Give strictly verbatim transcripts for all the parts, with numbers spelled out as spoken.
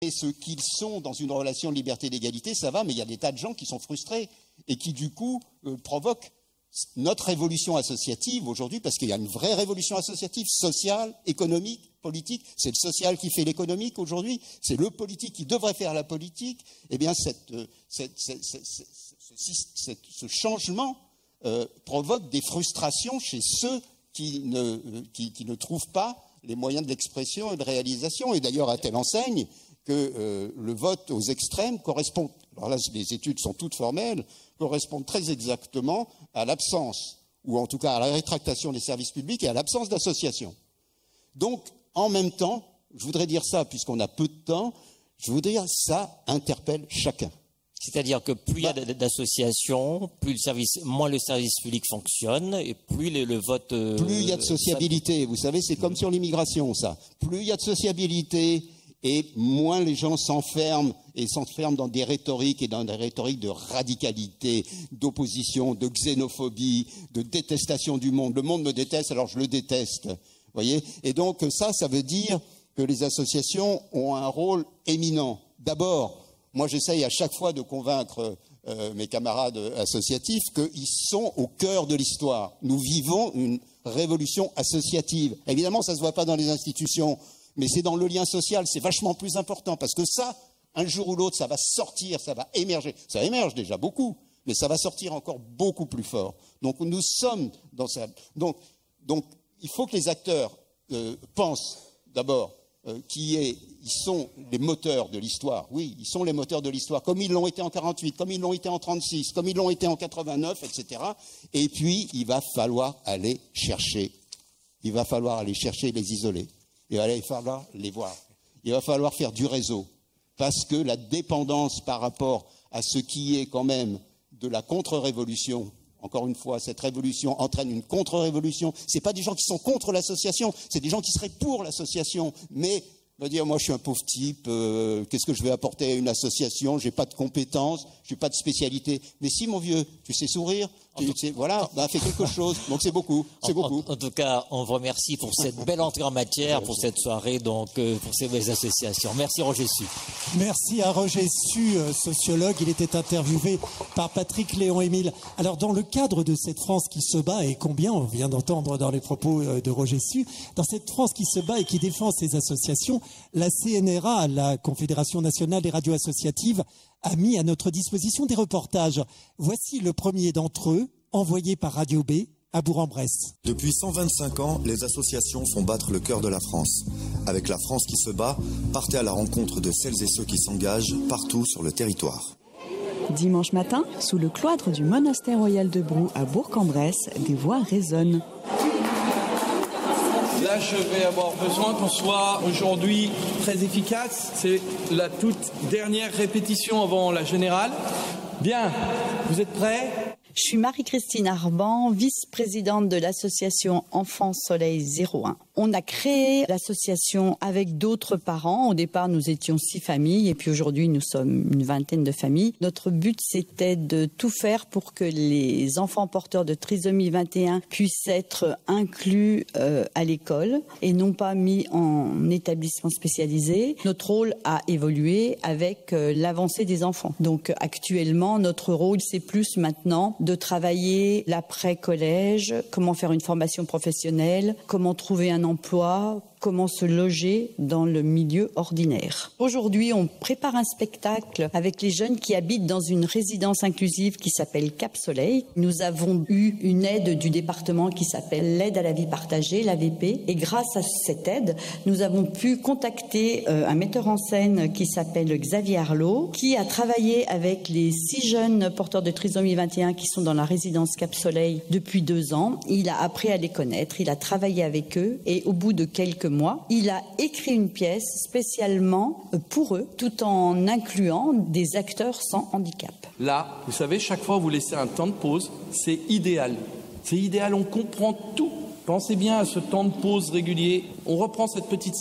et ce qu'ils sont dans une relation de liberté d'égalité, ça va, mais il y a des tas de gens qui sont frustrés et qui, du coup, euh, provoquent notre révolution associative aujourd'hui, parce qu'il y a une vraie révolution associative, sociale, économique, politique. C'est le social qui fait l'économique aujourd'hui, c'est le politique qui devrait faire la politique. Eh bien, cette, cette, cette, cette, cette, ce changement euh, provoque des frustrations chez ceux qui ne, qui, qui ne trouvent pas les moyens de l'expression et de réalisation. Et d'ailleurs, à telle enseigne que euh, le vote aux extrêmes correspond, alors là, les études sont toutes formelles, correspondent très exactement à l'absence, ou en tout cas à la rétractation des services publics et à l'absence d'associations. Donc, en même temps, je voudrais dire ça, puisqu'on a peu de temps, je voudrais dire ça interpelle chacun. C'est-à-dire que plus il y a d'associations, plus le service, moins le service public fonctionne, et plus le, le vote... Euh, plus il y a de sociabilité, ça... vous savez, c'est comme sur l'immigration, ça. Plus il y a de sociabilité, et moins les gens s'enferment, et s'enferment dans des rhétoriques, et dans des rhétoriques de radicalité, d'opposition, de xénophobie, de détestation du monde. Le monde me déteste, alors je le déteste. Voyez ? Et donc ça, ça veut dire que les associations ont un rôle éminent. D'abord, moi j'essaye à chaque fois de convaincre euh, mes camarades associatifs qu'ils sont au cœur de l'histoire. Nous vivons une révolution associative. Évidemment, ça ne se voit pas dans les institutions, mais c'est dans le lien social, c'est vachement plus important, parce que ça, un jour ou l'autre, ça va sortir, ça va émerger. Ça émerge déjà beaucoup, mais ça va sortir encore beaucoup plus fort. Donc nous sommes dans ça. Donc, donc il faut que les acteurs euh, pensent d'abord euh, qu'ils ils sont les moteurs de l'histoire. Oui, ils sont les moteurs de l'histoire, comme ils l'ont été en quarante-huit, comme ils l'ont été en trente-six, comme ils l'ont été en quatre-vingt-neuf, et cetera. Et puis, il va falloir aller chercher. Il va falloir aller chercher les isolés. Il va falloir les voir. Il va falloir faire du réseau. Parce que la dépendance par rapport à ce qui est quand même de la contre-révolution, encore une fois, cette révolution entraîne une contre-révolution. Ce n'est pas des gens qui sont contre l'association, c'est des gens qui seraient pour l'association. Mais, on va dire, moi je suis un pauvre type, euh, qu'est-ce que je vais apporter à une association? Je n'ai pas de compétences, je n'ai pas de spécialité. Mais si, mon vieux, tu sais sourire, tu sais, voilà, bah, fais quelque chose. Donc c'est beaucoup, c'est beaucoup. En, en, en tout cas, on vous remercie pour cette belle entrée en matière, pour cette soirée, donc euh, pour ces belles associations. Merci Roger Su. Merci à Roger Su, sociologue. Il était interviewé par Patrick Léon-Émile. Alors, dans le cadre de cette France qui se bat, et combien on vient d'entendre dans les propos de Roger Su, dans cette France qui se bat et qui défend ses associations, la C N R A, la Confédération nationale des radios associatives, a mis à notre disposition des reportages. Voici le premier d'entre eux, envoyé par Radio B à Bourg-en-Bresse. Depuis cent vingt-cinq ans, les associations font battre le cœur de la France. Avec la France qui se bat, partez à la rencontre de celles et ceux qui s'engagent partout sur le territoire. Dimanche matin, sous le cloître du monastère royal de Brou à Bourg-en-Bresse, des voix résonnent. Là, je vais avoir besoin qu'on soit aujourd'hui très efficace. C'est la toute dernière répétition avant la générale. Bien, vous êtes prêts ? Je suis Marie-Christine Arban, vice-présidente de l'association Enfants Soleil zéro un. On a créé l'association avec d'autres parents. Au départ, nous étions six familles et puis aujourd'hui, nous sommes une vingtaine de familles. Notre but, c'était de tout faire pour que les enfants porteurs de trisomie vingt et un puissent être inclus euh, à l'école et non pas mis en établissement spécialisé. Notre rôle a évolué avec euh, l'avancée des enfants. Donc actuellement, notre rôle, c'est plus maintenant de travailler l'après-collège, comment faire une formation professionnelle, comment trouver un emploi, comment se loger dans le milieu ordinaire. Aujourd'hui, on prépare un spectacle avec les jeunes qui habitent dans une résidence inclusive qui s'appelle Cap Soleil. Nous avons eu une aide du département qui s'appelle l'aide à la vie partagée, l'A V P. Et grâce à cette aide, nous avons pu contacter euh, un metteur en scène qui s'appelle Xavier Arlot, qui a travaillé avec les six jeunes porteurs de trisomie vingt et un qui sont dans la résidence Cap Soleil depuis deux ans. Il a appris à les connaître, il a travaillé avec eux et au bout de quelques mois, il a écrit une pièce spécialement pour eux, tout en incluant des acteurs sans handicap. Là, vous savez, chaque fois vous laissez un temps de pause, c'est idéal. C'est idéal, on comprend tout. Pensez bien à ce temps de pause régulier. On reprend cette petite scène.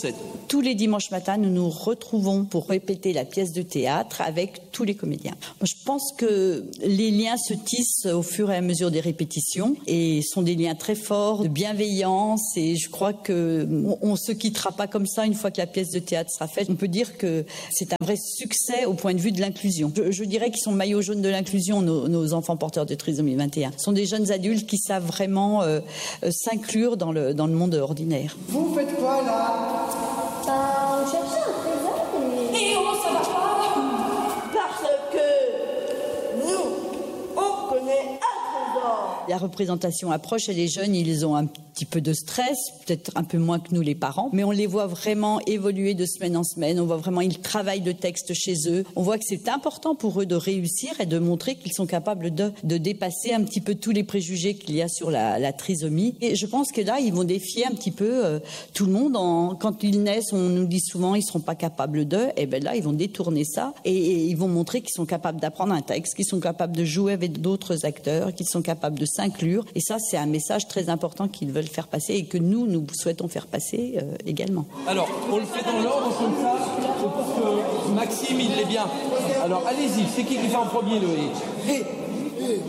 tous les dimanches matins, nous nous retrouvons pour répéter la pièce de théâtre avec tous les comédiens. Je pense que les liens se tissent au fur et à mesure des répétitions et sont des liens très forts de bienveillance, et je crois qu'on ne se quittera pas comme ça une fois que la pièce de théâtre sera faite. On peut dire que c'est un vrai succès au point de vue de l'inclusion. Je, je dirais qu'ils sont maillot jaune de l'inclusion, nos, nos enfants porteurs de trisomie vingt et un. Ce sont des jeunes adultes qui savent vraiment euh, euh, s'inclure dans le, dans le monde ordinaire. Vous faites quoi là? Bah, on cherchait un trésor et... Et oh, ça va pas? Parce que nous, on connaît un trésor. La représentation approche et les jeunes, ils ont un petit peu de stress, peut-être un peu moins que nous les parents, mais on les voit vraiment évoluer de semaine en semaine. On voit vraiment, ils travaillent le texte chez eux. On voit que c'est important pour eux de réussir et de montrer qu'ils sont capables de, de dépasser un petit peu tous les préjugés qu'il y a sur la, la trisomie. Et je pense que là, ils vont défier un petit peu euh, tout le monde. En, quand ils naissent, on nous dit souvent ils ne seront pas capables d'eux. Et bien là, ils vont détourner ça et, et ils vont montrer qu'ils sont capables d'apprendre un texte, qu'ils sont capables de jouer avec d'autres acteurs, qu'ils sont capables de s'inclure. Et ça, c'est un message très important qu'ils veulent faire passer et que nous, nous souhaitons faire passer euh, également. Alors, on le fait dans l'ordre comme ça, je pense que Maxime, il l'est bien. Alors, allez-y, c'est qui qui fait en premier le hé? Hé, hé,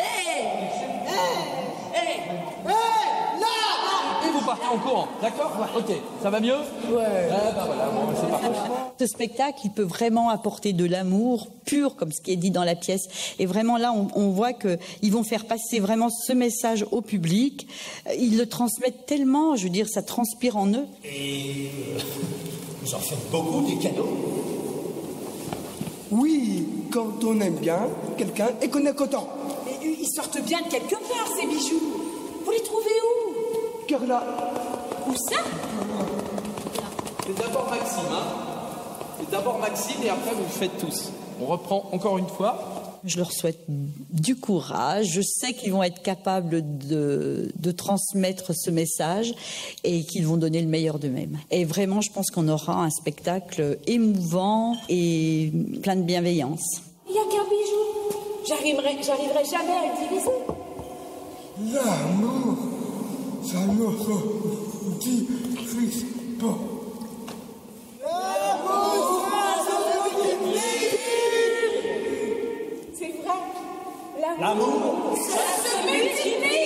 Et vous partez en courant, d'accord? Ok, ça va mieux? Ouais. Ah, bah voilà, bon, c'est parti. Ce spectacle, il peut vraiment apporter de l'amour pur, comme ce qui est dit dans la pièce. Et vraiment là, on, on voit qu'ils vont faire passer vraiment ce message au public. Ils le transmettent tellement, je veux dire, ça transpire en eux. Et vous en faites beaucoup des cadeaux? Oui, quand on aime bien quelqu'un et qu'on est content. Et ils sortent bien de quelque part, ces bijoux. Vous les trouvez où? Carla. Où ça? C'est d'abord Maxime, hein? C'est d'abord Maxime et après vous le faites tous. On reprend encore une fois. Je leur souhaite du courage. Je sais qu'ils vont être capables de, de transmettre ce message et qu'ils vont donner le meilleur d'eux-mêmes. Et vraiment, je pense qu'on aura un spectacle émouvant et plein de bienveillance. Il n'y a qu'un bijou. J'arriverai, j'arriverai jamais à le diviser. L'amour, ça ne se divise pas. C'est vrai. L'amour, ça se multiplie.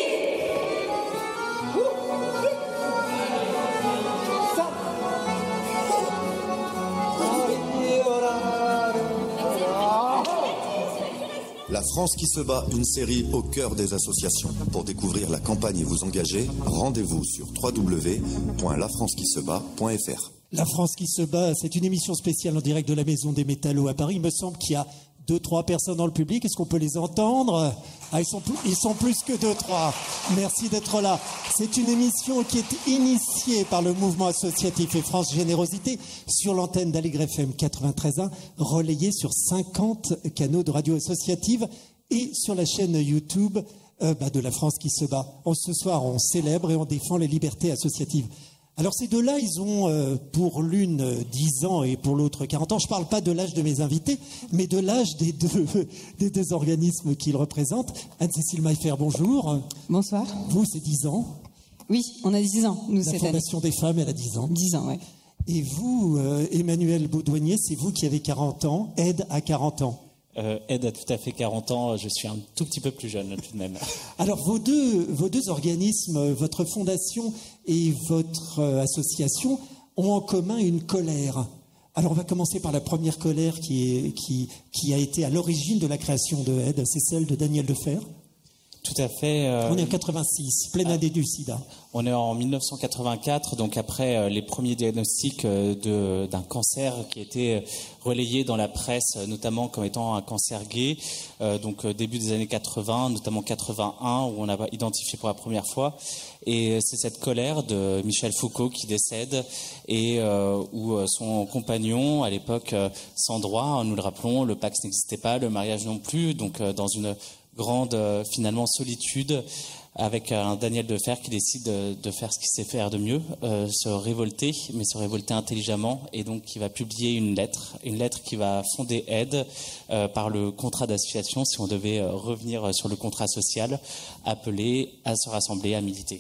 La France qui se bat, une série au cœur des associations. Pour découvrir la campagne et vous engager, rendez-vous sur w w w point la france qui se bat point f r. La France qui se bat, c'est une émission spéciale en direct de la Maison des Métallos à Paris. Il me semble qu'il y a deux, trois personnes dans le public. Est-ce qu'on peut les entendre? Ah, ils sont, plus, ils sont plus que deux, trois. Merci d'être là. C'est une émission qui est initiée par le mouvement associatif et France Générosité sur l'antenne d'Allegre F M quatre-vingt-treize point un, relayée sur cinquante canaux de radio associative et sur la chaîne YouTube euh, bah, de la France qui se bat. En ce soir, on célèbre et on défend les libertés associatives. Alors ces deux-là, ils ont euh, pour l'une euh, dix ans et pour l'autre quarante ans. Je ne parle pas de l'âge de mes invités, mais de l'âge des deux, des deux organismes qu'ils représentent. Anne-Cécile Maillefer, bonjour. Bonsoir. Vous, c'est dix ans. Oui, on a dix ans, nous, La cette Fondation année. des femmes, elle a dix ans. dix ans, oui. Et vous, euh, Emmanuel Baudouanier, c'est vous qui avez quarante ans, Aide à quarante ans. Euh, Aide a tout à fait quarante ans, je suis un tout petit peu plus jeune tout de même. Alors vos deux, vos deux organismes, votre fondation et votre euh, association ont en commun une colère. Alors on va commencer par la première colère qui, est, qui, qui a été à l'origine de la création de Aide, c'est celle de Daniel Defer. Tout à fait. Euh, on est en quatre-vingt-six, pleine année du sida. On est en mille neuf cent quatre-vingt-quatre, donc après euh, les premiers diagnostics euh, de, d'un cancer qui était relayé dans la presse, notamment comme étant un cancer gay, euh, donc euh, début des années quatre-vingts, notamment quatre-vingt-un, où on a identifié pour la première fois. Et c'est cette colère de Michel Foucault qui décède et euh, où son compagnon, à l'époque euh, sans droit, nous le rappelons, le Pacs n'existait pas, le mariage non plus, donc euh, dans une grande euh, finalement solitude, avec un Daniel Defer qui décide de, de faire ce qu'il sait faire de mieux, euh, se révolter, mais se révolter intelligemment, et donc qui va publier une lettre, une lettre qui va fonder Aide euh, par le contrat d'association, si on devait euh, revenir sur le contrat social, appelé à se rassembler, à militer.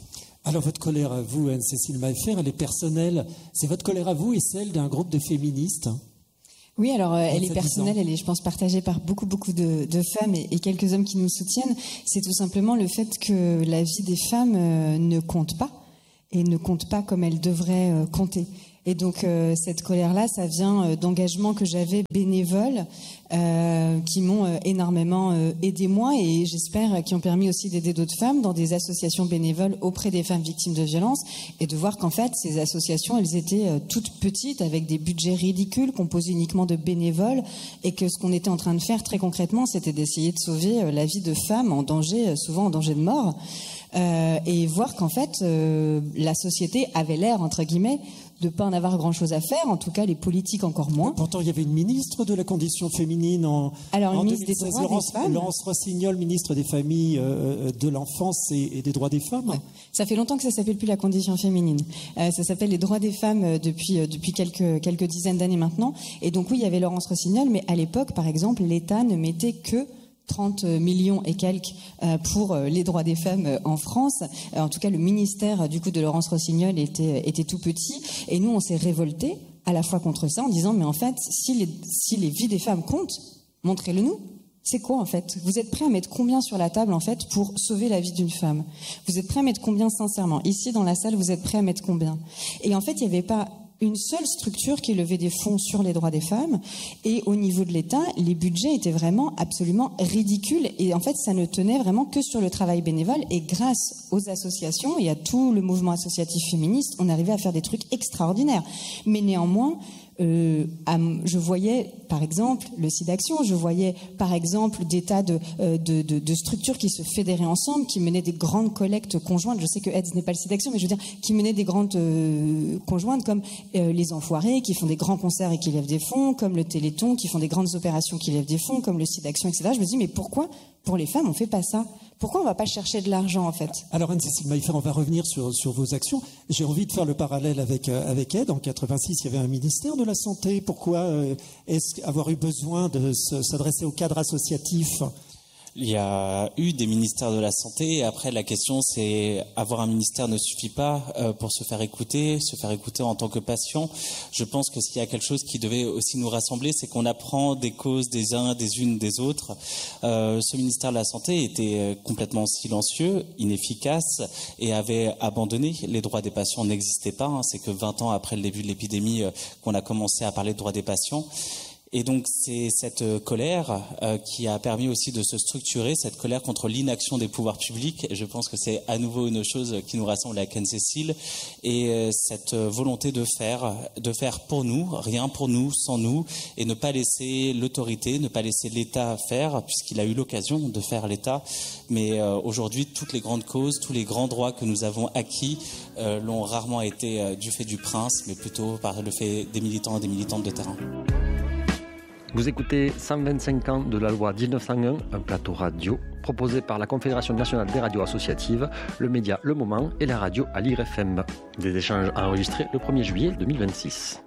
Alors votre colère à vous, Anne-Cécile Maillefer, elle est personnelle. C'est votre colère à vous et celle d'un groupe de féministes? Oui, alors euh, elle est personnelle, elle est, je pense, partagée par beaucoup, beaucoup de, de femmes et, et quelques hommes qui nous soutiennent. C'est tout simplement le fait que la vie des femmes euh, ne compte pas et ne compte pas comme elle devrait euh, compter. Et donc euh, cette colère-là, ça vient euh, d'engagements que j'avais bénévoles euh, qui m'ont euh, énormément euh, aidé moi et j'espère qui ont permis aussi d'aider d'autres femmes dans des associations bénévoles auprès des femmes victimes de violences et de voir qu'en fait ces associations, elles étaient euh, toutes petites avec des budgets ridicules composés uniquement de bénévoles et que ce qu'on était en train de faire très concrètement, c'était d'essayer de sauver euh, la vie de femmes en danger, euh, souvent en danger de mort. Euh, et voir qu'en fait euh, la société avait l'air entre guillemets de pas en avoir grand-chose à faire, en tout cas les politiques encore moins. Pourtant, il y avait une ministre de la condition féminine en, Alors, une en ministre deux mille seize, des droits Laurence, des femmes. Laurence Rossignol, ministre des familles, euh, de l'enfance et, et des droits des femmes. Ouais. Ça fait longtemps que ça s'appelle plus la condition féminine. Euh, ça s'appelle les droits des femmes euh, depuis euh, depuis quelques quelques dizaines d'années maintenant. Et donc oui, il y avait Laurence Rossignol, mais à l'époque, par exemple, l'État ne mettait que trente millions et quelques euh, pour euh, les droits des femmes euh, en France. Euh, en tout cas, le ministère euh, du coup de Laurence Rossignol était était tout petit. Et nous, on s'est révoltés à la fois contre ça en disant mais en fait, si les si les vies des femmes comptent, montrez-le nous. C'est quoi en fait? Vous êtes prêts à mettre combien sur la table en fait pour sauver la vie d'une femme? Vous êtes prêts à mettre combien sincèrement? Ici dans la salle, vous êtes prêts à mettre combien? Et en fait, il n'y avait pas une seule structure qui levait des fonds sur les droits des femmes. Et au niveau de l'État, les budgets étaient vraiment absolument ridicules. Et en fait, ça ne tenait vraiment que sur le travail bénévole. Et grâce aux associations et à tout le mouvement associatif féministe, on arrivait à faire des trucs extraordinaires. Mais néanmoins, Euh, je voyais, par exemple, le SIDAction, je voyais, par exemple, des tas de, de, de, de structures qui se fédéraient ensemble, qui menaient des grandes collectes conjointes. Je sais que AIDS n'est pas le SIDAction, mais je veux dire, qui menaient des grandes euh, conjointes comme euh, les Enfoirés, qui font des grands concerts et qui lèvent des fonds, comme le Téléthon, qui font des grandes opérations qui lèvent des fonds, comme le SIDAction, et cetera. Je me dis, mais pourquoi, pour les femmes, on fait pas ça? Pourquoi on ne va pas chercher de l'argent, en fait? Alors, Anne-Cécile Maillefer, on va revenir sur, sur vos actions. J'ai envie de faire le parallèle avec, euh, avec Aide. En quatre-vingt-six, il y avait un ministère de la Santé. Pourquoi euh, est-ce avoir eu besoin de se, s'adresser au cadre associatif? Il y a eu des ministères de la Santé et après la question c'est avoir un ministère ne suffit pas euh, pour se faire écouter, se faire écouter en tant que patient. Je pense que s'il y a quelque chose qui devait aussi nous rassembler, c'est qu'on apprend des causes des uns, des unes, des autres. Euh, ce ministère de la Santé était complètement silencieux, inefficace et avait abandonné. Les droits des patients n'existaient pas. Hein. C'est que vingt ans après le début de l'épidémie euh, qu'on a commencé à parler de droits des patients. Et donc c'est cette colère euh, qui a permis aussi de se structurer, cette colère contre l'inaction des pouvoirs publics. Et je pense que c'est à nouveau une chose qui nous rassemble avec Anne-Cécile et euh, cette volonté de faire, de faire pour nous, rien pour nous, sans nous, et ne pas laisser l'autorité, ne pas laisser l'État faire, puisqu'il a eu l'occasion de faire l'État. Mais euh, aujourd'hui, toutes les grandes causes, tous les grands droits que nous avons acquis euh, l'ont rarement été euh, du fait du prince, mais plutôt par le fait des militants et des militantes de terrain. Vous écoutez cent vingt-cinq ans de la loi dix-neuf cent un, un plateau radio proposé par la Confédération nationale des radios associatives, le média Le Moment et la radio à Lire F M. Des échanges enregistrés le premier juillet deux mille vingt-six.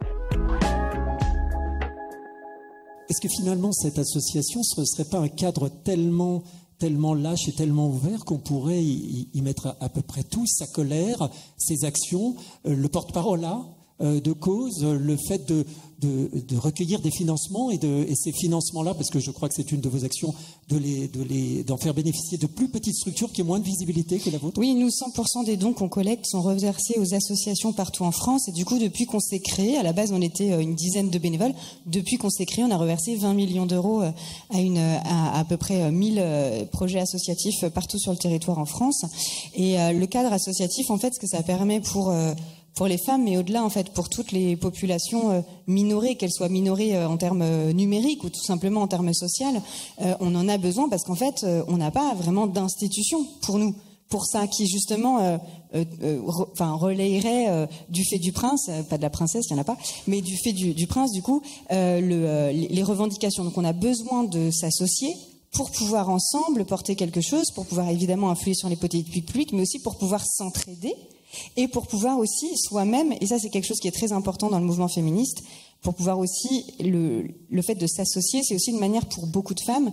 Est-ce que finalement cette association ce ne serait pas un cadre tellement, tellement lâche et tellement ouvert qu'on pourrait y, y mettre à, à peu près tout, sa colère, ses actions, euh, le porte-parole là euh, de cause, le fait de, de, de recueillir des financements et, de, et ces financements-là, parce que je crois que c'est une de vos actions, de les, de les, d'en faire bénéficier de plus petites structures qui ont moins de visibilité que la vôtre. Oui, nous, cent pour cent des dons qu'on collecte sont reversés aux associations partout en France. Et du coup, depuis qu'on s'est créé, à la base, on était une dizaine de bénévoles. Depuis qu'on s'est créé, on a reversé vingt millions d'euros à, une, à, à peu près mille projets associatifs partout sur le territoire en France. Et euh, le cadre associatif, en fait, ce que ça permet pour... Euh, pour les femmes, mais au-delà, en fait, pour toutes les populations euh, minorées, qu'elles soient minorées euh, en termes euh, numériques ou tout simplement en termes sociaux, euh, on en a besoin parce qu'en fait, euh, on n'a pas vraiment d'institution pour nous, pour ça, qui justement euh, euh, euh, re, enfin, relayerait euh, du fait du prince, euh, pas de la princesse, il n'y en a pas, mais du fait du, du prince, du coup, euh, le, euh, les revendications. Donc on a besoin de s'associer pour pouvoir ensemble porter quelque chose, pour pouvoir évidemment influer sur les politiques publiques, mais aussi pour pouvoir s'entraider. Et pour pouvoir aussi soi-même, et ça c'est quelque chose qui est très important dans le mouvement féministe, pour pouvoir aussi, le, le fait de s'associer, c'est aussi une manière pour beaucoup de femmes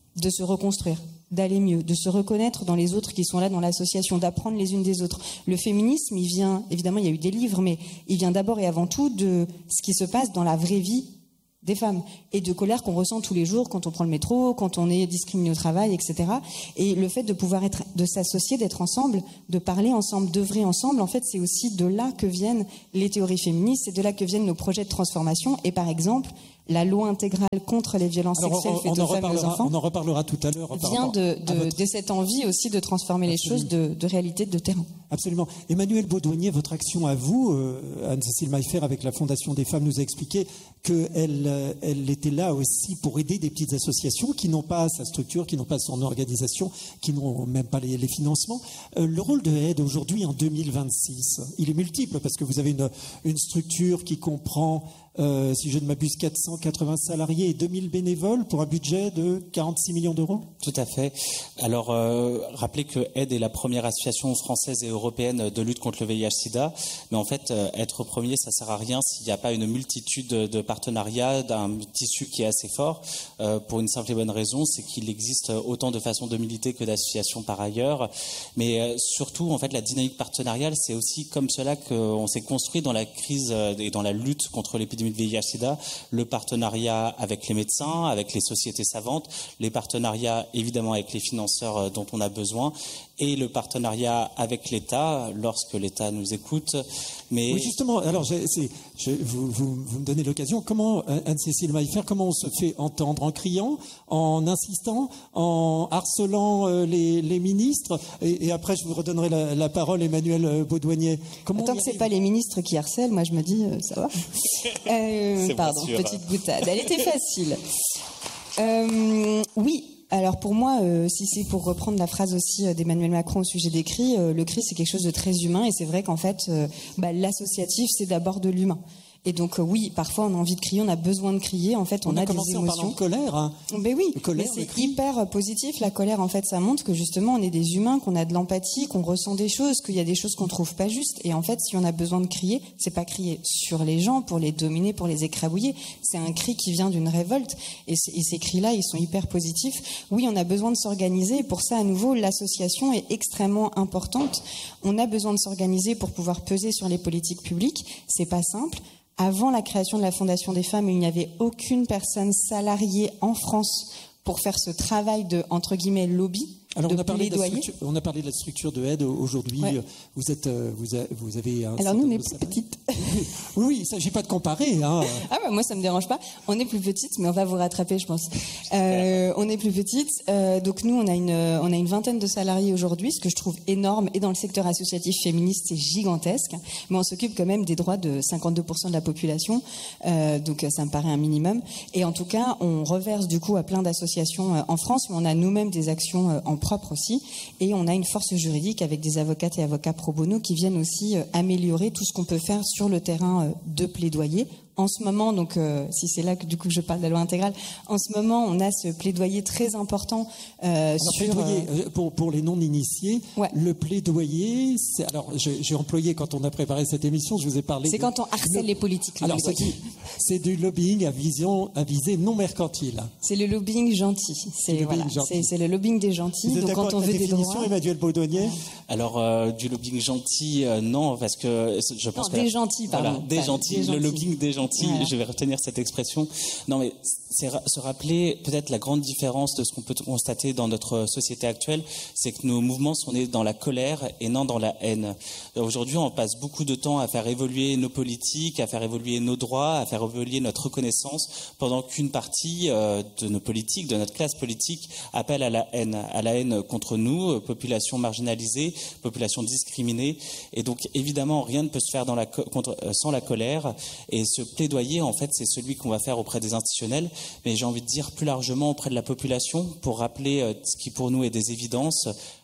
de se reconstruire, d'aller mieux, de se reconnaître dans les autres qui sont là dans l'association, d'apprendre les unes des autres. Le féminisme, il vient, évidemment, il y a eu des livres, mais il vient d'abord et avant tout de ce qui se passe dans la vraie vie des femmes et de colère qu'on ressent tous les jours quand on prend le métro, quand on est discriminé au travail, et cetera. Et le fait de pouvoir être, de s'associer, d'être ensemble, de parler ensemble, d'œuvrer ensemble, en fait, c'est aussi de là que viennent les théories féministes, c'est de là que viennent nos projets de transformation. Et par exemple, la loi intégrale contre les violences Alors, sexuelles on, on faites aux en femmes et aux enfants on en reparlera tout à l'heure. vient de, de, votre... de cette envie aussi de transformer Absolument. les choses de, de réalité de terrain. Absolument. Emmanuel Baudouinier, votre action à vous, euh, Anne-Cécile Maillefer avec la Fondation des femmes nous a expliqué qu'elle euh, elle était là aussi pour aider des petites associations qui n'ont pas sa structure, qui n'ont pas son organisation, qui n'ont même pas les, les financements. Euh, le rôle de Aide aujourd'hui en deux mille vingt-six, il est multiple parce que vous avez une, une structure qui comprend Euh, si je ne m'abuse, quatre cent quatre-vingts salariés et deux mille bénévoles pour un budget de quarante-six millions d'euros. Tout à fait. Alors, euh, rappelez que Aide est la première association française et européenne de lutte contre le V I H sida. Mais en fait, euh, être premier, ça sert à rien s'il n'y a pas une multitude de, de partenariats, d'un tissu qui est assez fort. Euh, pour une simple et bonne raison, c'est qu'il existe autant de façons de militer que d'associations par ailleurs. Mais euh, surtout, en fait, la dynamique partenariale, c'est aussi comme cela qu'on s'est construit dans la crise et dans la lutte contre l'épidémie de V I H sida, le partenariat avec les médecins, avec les sociétés savantes, les partenariats évidemment avec les financeurs dont on a besoin et le partenariat avec l'État lorsque l'État nous écoute. Mais oui, justement, alors c'est, je, vous, vous, vous me donnez l'occasion. Comment, Anne-Cécile Maillefer, comment on se fait entendre? En criant, en insistant, en harcelant euh, les, les ministres et, et après, je vous redonnerai la, la parole, Emmanuel Baudouinier. Comment Tant que c'est pas les ministres qui harcèlent, moi je me dis, euh, ça va. Euh, pardon, petite boutade. Elle était facile. Euh, oui. Alors pour moi, euh, si c'est pour reprendre la phrase aussi euh, d'Emmanuel Macron au sujet des cris, euh, le cri c'est quelque chose de très humain et c'est vrai qu'en fait, euh, bah, l'associatif c'est d'abord de l'humain. Et donc euh, oui, parfois on a envie de crier, on a besoin de crier. En fait, on, on a, a commencé des émotions. En parlant de colère. Hein. Ben oui, colère, mais c'est hyper positif. La colère, en fait, ça montre que justement on est des humains, qu'on a de l'empathie, qu'on ressent des choses, qu'il y a des choses qu'on trouve pas justes. Et en fait, si on a besoin de crier, c'est pas crier sur les gens pour les dominer, pour les écrabouiller. C'est un cri qui vient d'une révolte. Et, et ces cris-là, ils sont hyper positifs. Oui, on a besoin de s'organiser. Et pour ça, à nouveau, l'association est extrêmement importante. On a besoin de s'organiser pour pouvoir peser sur les politiques publiques. C'est pas simple. Avant la création de la Fondation des femmes, il n'y avait aucune personne salariée en France pour faire ce travail de, entre guillemets, lobby. Alors, de on a, parlé de la plaidoyer. on a parlé de la structure de Aide aujourd'hui. Ouais. Vous, êtes, vous, a, vous avez un. Alors, nous, on est plus petites. Oui, oui, il ne s'agit pas de comparer. Hein. Ah, bah, moi, ça ne me dérange pas. On est plus petites, mais on va vous rattraper, je pense. Euh, on est plus petites. Euh, donc, nous, on a, une, on a une vingtaine de salariés aujourd'hui, ce que je trouve énorme. Et dans le secteur associatif féministe, c'est gigantesque. Mais on s'occupe quand même des droits de cinquante-deux pour cent de la population. Euh, donc, ça me paraît un minimum. Et en tout cas, on reverse du coup à plein d'associations euh, en France, mais on a nous-mêmes des actions euh, en propre aussi, et on a une force juridique avec des avocates et avocats pro bono qui viennent aussi euh, améliorer tout ce qu'on peut faire sur le terrain euh, de plaidoyer. En ce moment, donc, euh, si c'est là que du coup je parle de la loi intégrale, en ce moment, on a ce plaidoyer très important euh, alors, sur plaidoyer, euh... pour pour les non-initiés. Ouais. Le plaidoyer, c'est, alors j'ai, j'ai employé quand on a préparé cette émission, je vous ai parlé. C'est de, quand on harcèle le, les politiques. Alors c'est du, c'est du lobbying à vision à visée non mercantile. C'est le lobbying gentil. C'est le, voilà, c'est, c'est le lobbying des gentils. Vous êtes donc quand on veut des droits. Emmanuel Baudouinier. Alors euh, du lobbying gentil, euh, non, parce que je pense non, que des la, gentils, pardon. Voilà, des gentils. Des gentils. Le lobbying des gentils. Voilà. Je vais retenir cette expression. Non, mais c'est se rappeler peut-être la grande différence de ce qu'on peut constater dans notre société actuelle, c'est que nos mouvements sont nés dans la colère et non dans la haine. Aujourd'hui, on passe beaucoup de temps à faire évoluer nos politiques, à faire évoluer nos droits, à faire évoluer notre reconnaissance, pendant qu'une partie euh, de nos politiques, de notre classe politique, appelle à la haine, à la haine contre nous, population marginalisée, population discriminée. Et donc, évidemment, rien ne peut se faire dans la co- contre, euh, sans la colère. Et ce plaidoyer, en fait, c'est celui qu'on va faire auprès des institutionnels, mais j'ai envie de dire plus largement auprès de la population pour rappeler euh, ce qui pour nous est des évidences.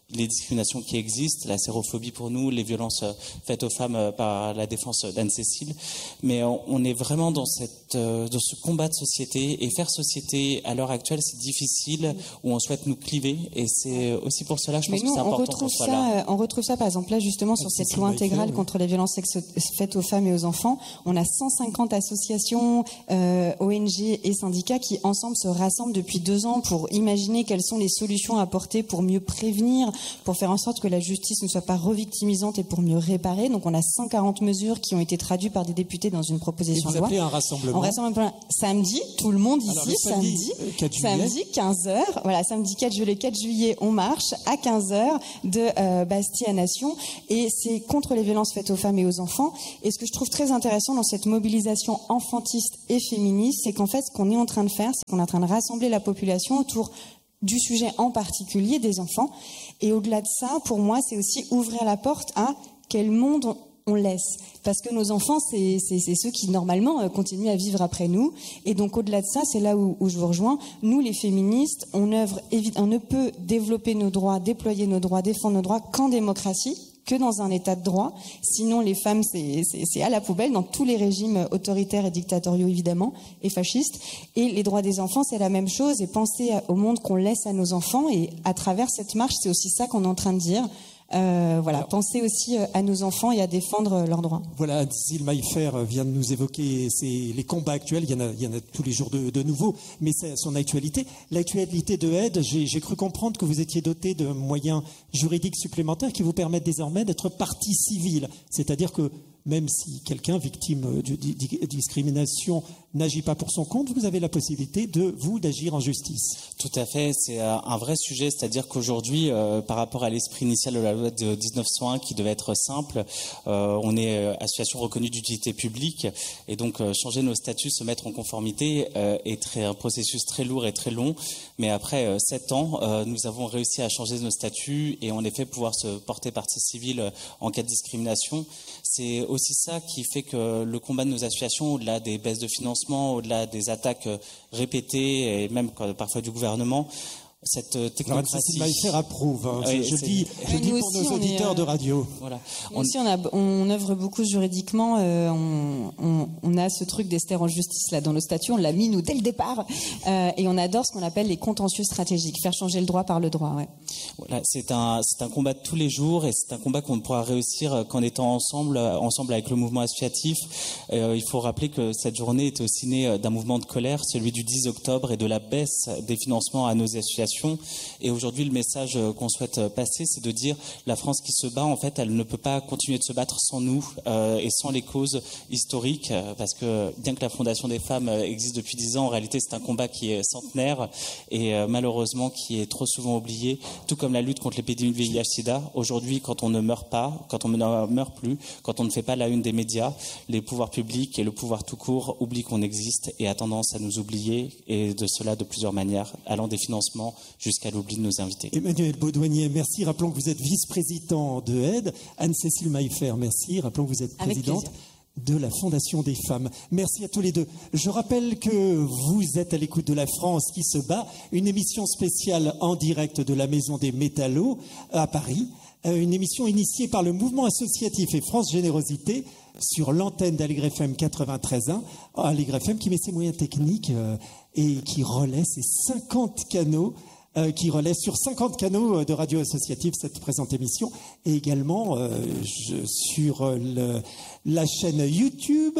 les discriminations qui existent, la sérophobie pour nous, les violences faites aux femmes par la défense d'Anne-Cécile. Mais on, on est vraiment dans, cette, dans ce combat de société. Et faire société à l'heure actuelle, c'est difficile, où on souhaite nous cliver. Et c'est aussi pour cela, je pense nous, que c'est important qu'on soit là. On retrouve ça, par exemple, là, justement, sur cette loi intégrale contre les violences faites aux femmes et aux enfants. On a cent cinquante associations, euh, O N G et syndicats qui, ensemble, se rassemblent depuis deux ans pour imaginer quelles sont les solutions à apporter pour mieux prévenir, pour faire en sorte que la justice ne soit pas revictimisante et pour mieux réparer. Donc on a cent quarante mesures qui ont été traduites par des députés dans une proposition de loi. Et vous appelez un rassemblement. On rassemble samedi, tout le monde ici, Alors, samedi, samedi, samedi quinze heures. Voilà, samedi quatre juillet, quatre juillet, on marche à quinze heures de euh, Bastille à Nation, et c'est contre les violences faites aux femmes et aux enfants. Et ce que je trouve très intéressant dans cette mobilisation enfantiste et féministe, c'est qu'en fait, ce qu'on est en train de faire, c'est qu'on est en train de rassembler la population autour du sujet en particulier des enfants. Et au-delà de ça, pour moi, c'est aussi ouvrir la porte à quel monde on, on laisse. Parce que nos enfants, c'est, c'est, c'est ceux qui, normalement, euh, continuent à vivre après nous. Et donc, au-delà de ça, c'est là où, où je vous rejoins. Nous, les féministes, on, œuvre, on ne peut développer nos droits, déployer nos droits, défendre nos droits qu'en démocratie, que dans un état de droit. Sinon, les femmes, c'est, c'est, c'est à la poubelle, dans tous les régimes autoritaires et dictatoriaux, évidemment, et fascistes. Et les droits des enfants, c'est la même chose. Et penser au monde qu'on laisse à nos enfants. Et à travers cette marche, c'est aussi ça qu'on est en train de dire. Euh, voilà, Alors, penser aussi à nos enfants et à défendre leurs droits. Voilà, Anne-Cécile Maillefer vient de nous évoquer ces, les combats actuels. Il y en a, il y en a tous les jours de, de nouveaux, mais c'est son actualité. L'actualité de Aide, j'ai, j'ai cru comprendre que vous étiez doté de moyens juridiques supplémentaires qui vous permettent désormais d'être partie civile. C'est-à-dire que même si quelqu'un victime de discrimination n'agit pas pour son compte, vous avez la possibilité de, vous, d'agir en justice. Tout à fait, c'est un vrai sujet, c'est-à-dire qu'aujourd'hui, euh, par rapport à l'esprit initial de la loi de dix-neuf cent un qui devait être simple, euh, on est euh, association reconnue d'utilité publique, et donc euh, changer nos statuts, se mettre en conformité euh, est très, un processus très lourd et très long, mais après euh, sept ans, euh, nous avons réussi à changer nos statuts et en effet pouvoir se porter partie civile euh, en cas de discrimination. C'est aussi ça qui fait que le combat de nos associations, au-delà des baisses de financement, au-delà des attaques répétées et même parfois du gouvernement, cette technocratie... Anne-Cécile Maillefer approuve. Hein. Oui, je, je dis, je dis pour nos auditeurs est, euh, de radio. Voilà. Nous on... aussi, on, a, on œuvre beaucoup juridiquement. Euh, on, on, on a ce truc d'Esther en justice là dans nos statuts. On l'a mis nous dès le départ. Euh, et on adore ce qu'on appelle les contentieux stratégiques, faire changer le droit par le droit. Ouais. Voilà, c'est un, c'est un combat de tous les jours et c'est un combat qu'on ne pourra réussir qu'en étant ensemble, ensemble avec le mouvement associatif. Euh, il faut rappeler que cette journée était aussi née d'un mouvement de colère, celui du dix octobre, et de la baisse des financements à nos associations. Et aujourd'hui, le message qu'on souhaite passer, c'est de dire la France qui se bat, en fait, elle ne peut pas continuer de se battre sans nous euh, et sans les causes historiques, parce que bien que la Fondation des femmes existe depuis dix ans, en réalité, c'est un combat qui est centenaire et euh, malheureusement qui est trop souvent oublié, tout comme la lutte contre l'épidémie de V I H sida. Aujourd'hui, quand on ne meurt pas, quand on ne meurt plus, quand on ne fait pas la une des médias, les pouvoirs publics et le pouvoir tout court oublient qu'on existe et a tendance à nous oublier, et de cela de plusieurs manières, allant des financements jusqu'à l'oubli de nos invités. Emmanuel Baudouanier, merci. Rappelons que vous êtes vice-président de Aide. Anne-Cécile Maillefer, merci. Rappelons que vous êtes présidente de la Fondation des femmes. Merci à tous les deux. Je rappelle que vous êtes à l'écoute de La France qui se bat, une émission spéciale en direct de la Maison des Métallos à Paris, une émission initiée par le mouvement associatif et France Générosité sur l'antenne d'Aligre F M quatre-vingt-treize point un, Aligre F M qui met ses moyens techniques euh, et qui relaie ses cinquante canaux Euh, qui relaie sur cinquante canaux de radio associative cette présente émission, et également euh, je, sur le, la chaîne YouTube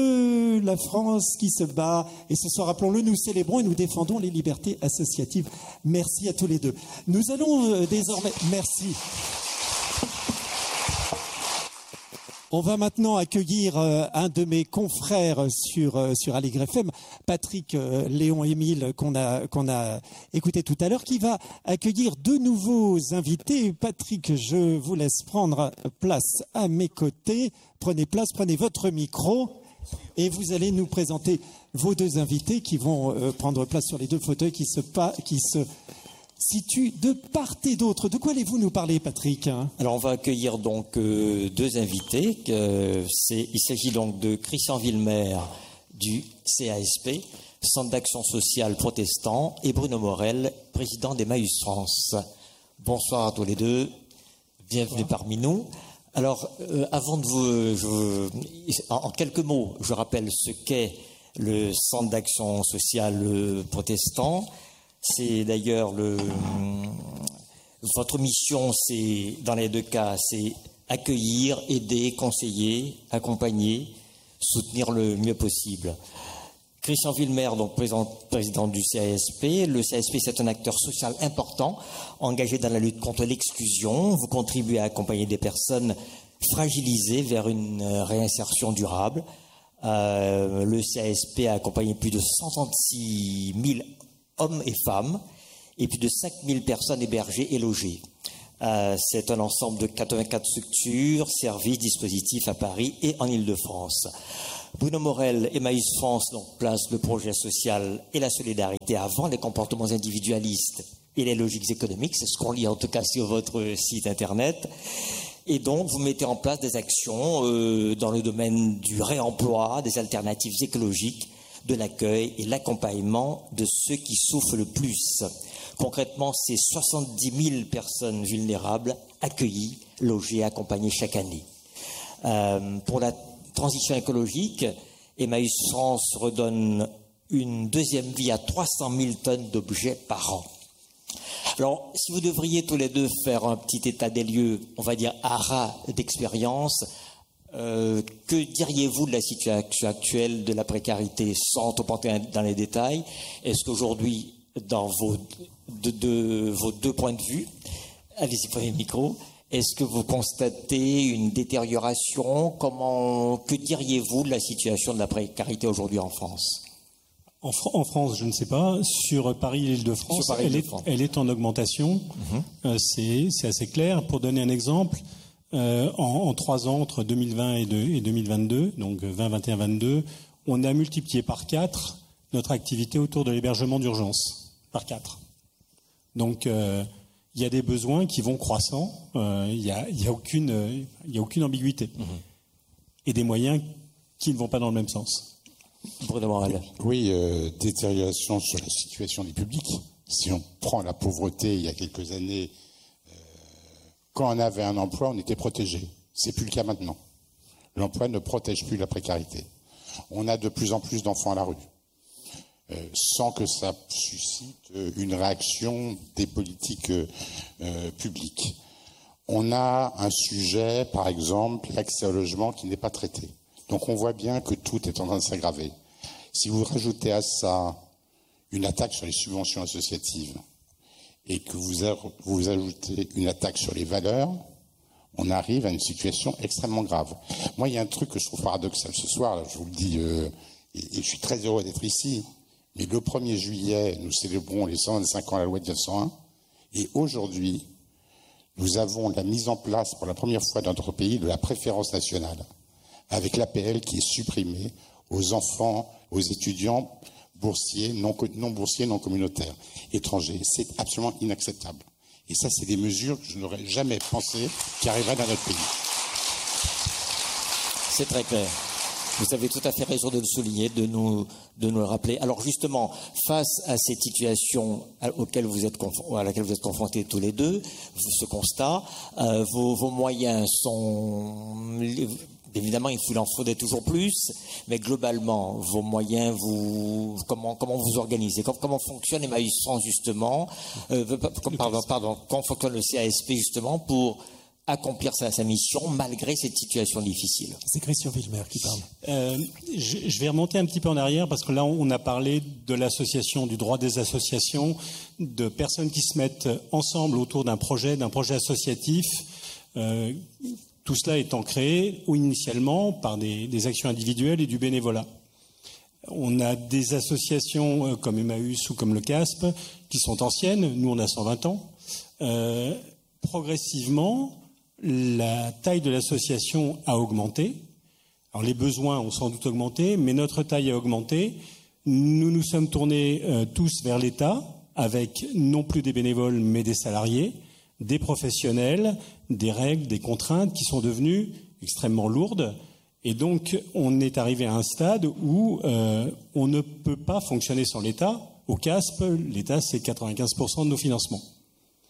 de La France qui se bat. Et ce soir, rappelons-le, nous célébrons et nous défendons les libertés associatives. Merci à tous les deux. Nous allons euh, désormais... Merci. On va maintenant accueillir euh, un de mes confrères sur, euh, sur Aligre F M, Patrick euh, Léon-Émile, qu'on a, qu'on a écouté tout à l'heure, qui va accueillir deux nouveaux invités. Patrick, je vous laisse prendre place à mes côtés. Prenez place, prenez votre micro et vous allez nous présenter vos deux invités qui vont euh, prendre place sur les deux fauteuils qui se... Pa- qui se situe de part et d'autre. De quoi allez-vous nous parler, Patrick? Alors, on va accueillir donc euh, deux invités. Euh, c'est, il s'agit donc de Christian Villemer du C A S P, Centre d'action sociale protestant, et Bruno Morel, président d'Emmaüs France. Bonsoir à tous les deux. Bienvenue parmi nous. Alors, euh, avant de vous... Je, en, en quelques mots, je rappelle ce qu'est le Centre d'action sociale protestant. C'est d'ailleurs le... Votre mission, c'est, dans les deux cas, c'est accueillir, aider, conseiller, accompagner, soutenir le mieux possible. Christian Villemer, donc président du C A S P. Le C A S P, c'est un acteur social important, engagé dans la lutte contre l'exclusion. Vous contribuez à accompagner des personnes fragilisées vers une réinsertion durable. Euh, le C A S P a accompagné plus de cent trente-six mille hommes et femmes et plus de cinq mille personnes hébergées et logées. Euh, c'est un ensemble de quatre-vingt-quatre structures, services, dispositifs à Paris et en Île-de-France. Bruno Morel, Emmaüs France, donc, place le projet social et la solidarité avant les comportements individualistes et les logiques économiques. C'est ce qu'on lit en tout cas sur votre site internet. Et donc, vous mettez en place des actions euh, dans le domaine du réemploi, des alternatives écologiques, de l'accueil et l'accompagnement de ceux qui souffrent le plus. Concrètement, c'est soixante-dix mille personnes vulnérables accueillies, logées, accompagnées chaque année. Euh, pour la transition écologique, Emmaüs France redonne une deuxième vie à trois cent mille tonnes d'objets par an. Alors, si vous devriez tous les deux faire un petit état des lieux, on va dire à ras d'expérience, euh, que diriez-vous de la situation actuelle de la précarité sans trop entrer dans les détails? Est-ce qu'aujourd'hui, dans vos, de, de, vos deux points de vue, allez-y, prenez le micro, est-ce que vous constatez une détérioration? Comment, que diriez-vous de la situation de la précarité aujourd'hui en France? En, Fr- en France, je ne sais pas. Sur Paris et l'Île-de-France, Paris, elle, est, elle est en augmentation. Mmh. Euh, c'est, c'est assez clair. Pour donner un exemple, euh, en, en trois ans, entre deux mille vingt et, de, et deux mille vingt-deux, donc vingt, vingt et un, vingt-deux, on a multiplié par quatre notre activité autour de l'hébergement d'urgence. Par quatre. Donc, euh, il y a des besoins qui vont croissant. Euh, il n'y a, y a, aucune, euh, y a aucune ambiguïté. Mmh. Et des moyens qui ne vont pas dans le même sens. Oui, euh, détérioration sur la situation des publics. Si on prend la pauvreté il y a quelques années, euh, quand on avait un emploi, on était protégé. C'est plus le cas maintenant. L'emploi ne protège plus la précarité. On a de plus en plus d'enfants à la rue, euh, sans que ça suscite une réaction des politiques euh, publiques. On a un sujet, par exemple, l'accès au logement qui n'est pas traité. Donc on voit bien que tout est en train de s'aggraver. Si vous rajoutez à ça une attaque sur les subventions associatives et que vous, a, vous ajoutez une attaque sur les valeurs, on arrive à une situation extrêmement grave. Moi, il y a un truc que je trouve paradoxal ce soir, là, je vous le dis, euh, et, et je suis très heureux d'être ici, mais le premier juillet, nous célébrons les cent vingt-cinq ans de la loi de mille neuf cent un, et aujourd'hui, nous avons la mise en place pour la première fois dans notre pays de la préférence nationale, avec l'A P L qui est supprimée aux enfants, aux étudiants boursiers, non, non boursiers, non communautaires, étrangers. C'est absolument inacceptable. Et ça, c'est des mesures que je n'aurais jamais pensé qui arriveraient dans notre pays. C'est très clair. Vous avez tout à fait raison de le souligner, de nous, de nous le rappeler. Alors justement, face à cette situation auquel vous êtes à laquelle vous êtes confrontés tous les deux, ce constat, euh, vos, vos moyens sont... Évidemment, il en faudrait toujours plus, mais globalement, vos moyens, vous, comment, comment vous organisez, comment, comment fonctionne Emmaüs France justement, euh, pardon, pardon, comment fonctionne le C A S P justement pour accomplir sa, sa mission malgré cette situation difficile? C'est Christian Villemer qui parle. Euh, je, je vais remonter un petit peu en arrière parce que là, on a parlé de l'association, du droit des associations, de personnes qui se mettent ensemble autour d'un projet, d'un projet associatif. Euh, Tout cela étant créé initialement par des, des actions individuelles et du bénévolat. On a des associations comme Emmaüs ou comme le C A S P qui sont anciennes. Nous, on a cent vingt ans. Euh, progressivement, la taille de l'association a augmenté. Alors, les besoins ont sans doute augmenté, mais notre taille a augmenté. Nous nous sommes tournés euh, tous vers l'État avec non plus des bénévoles, mais des salariés, des professionnels, des règles, des contraintes qui sont devenues extrêmement lourdes. Et donc, on est arrivé à un stade où euh, on ne peut pas fonctionner sans l'État. Au C A S P, l'État, c'est quatre-vingt-quinze pour cent de nos financements.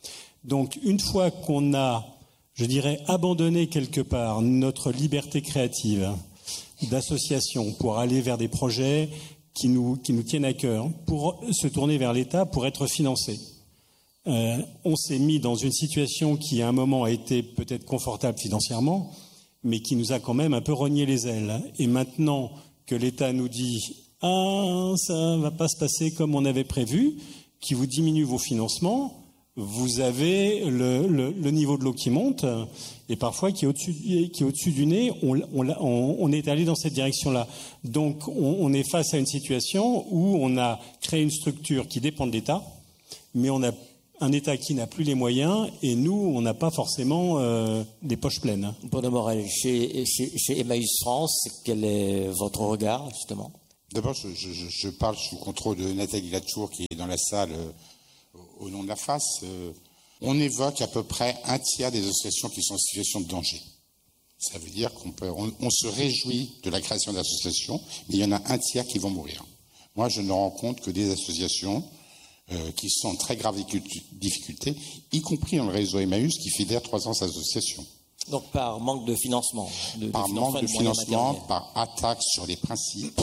Donc, une fois qu'on a, je dirais, abandonné quelque part notre liberté créative d'association pour aller vers des projets qui nous, qui nous tiennent à cœur, pour se tourner vers l'État pour être financés. Euh, on s'est mis dans une situation qui, à un moment, a été peut-être confortable financièrement, mais qui nous a quand même un peu rogné les ailes. Et maintenant que l'État nous dit « Ah, ça ne va pas se passer comme on avait prévu », qui vous diminue vos financements, vous avez le, le, le niveau de l'eau qui monte, et parfois qui est au-dessus, qui est au-dessus du nez, on, on, on, on est allé dans cette direction-là. Donc on, on est face à une situation où on a créé une structure qui dépend de l'État, mais on a un État qui n'a plus les moyens, et nous, on n'a pas forcément euh, les poches pleines. Bruno Morel, chez, chez, chez Emmaüs France, quel est votre regard, justement ? D'abord, je, je, je parle sous contrôle de Nathalie Latour, qui est dans la salle euh, au nom de la F A S. Euh, on évoque à peu près un tiers des associations qui sont en situation de danger. Ça veut dire qu'on peut, on, on se réjouit de la création d'associations, mais il y en a un tiers qui vont mourir. Moi, je ne rends compte que des associations euh, qui sont en très graves difficultés, y compris dans le réseau Emmaüs, qui fédère trois cents associations. Donc par manque de financement de, Par de manque de financement, matériels. par attaque sur les principes,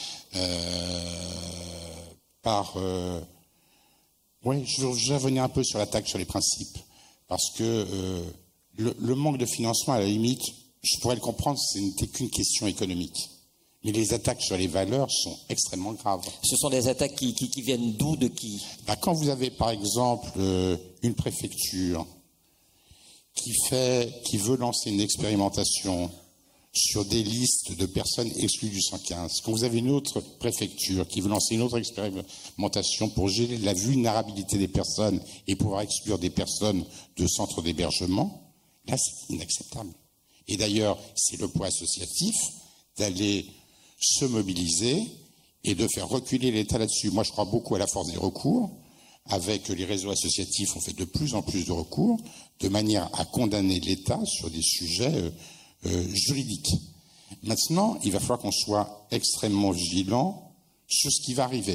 euh, par... Euh, oui, je, je vais revenir un peu sur l'attaque sur les principes, parce que euh, le, le manque de financement, à la limite, je pourrais le comprendre, ce n'était qu'une question économique. Mais les attaques sur les valeurs sont extrêmement graves. Ce sont des attaques qui, qui, qui viennent d'où, de qui ? Bah, quand vous avez, par exemple, euh, une préfecture qui fait, qui veut lancer une expérimentation sur des listes de personnes exclues du cent quinze, quand vous avez une autre préfecture qui veut lancer une autre expérimentation pour gérer la vulnérabilité des personnes et pouvoir exclure des personnes de centres d'hébergement, là, c'est inacceptable. Et d'ailleurs, c'est le poids associatif d'aller se mobiliser et de faire reculer l'État là-dessus. Moi, je crois beaucoup à la force des recours. Avec les réseaux associatifs, on fait de plus en plus de recours, de manière à condamner l'État sur des sujets euh, euh, juridiques. Maintenant, il va falloir qu'on soit extrêmement vigilant sur ce qui va arriver.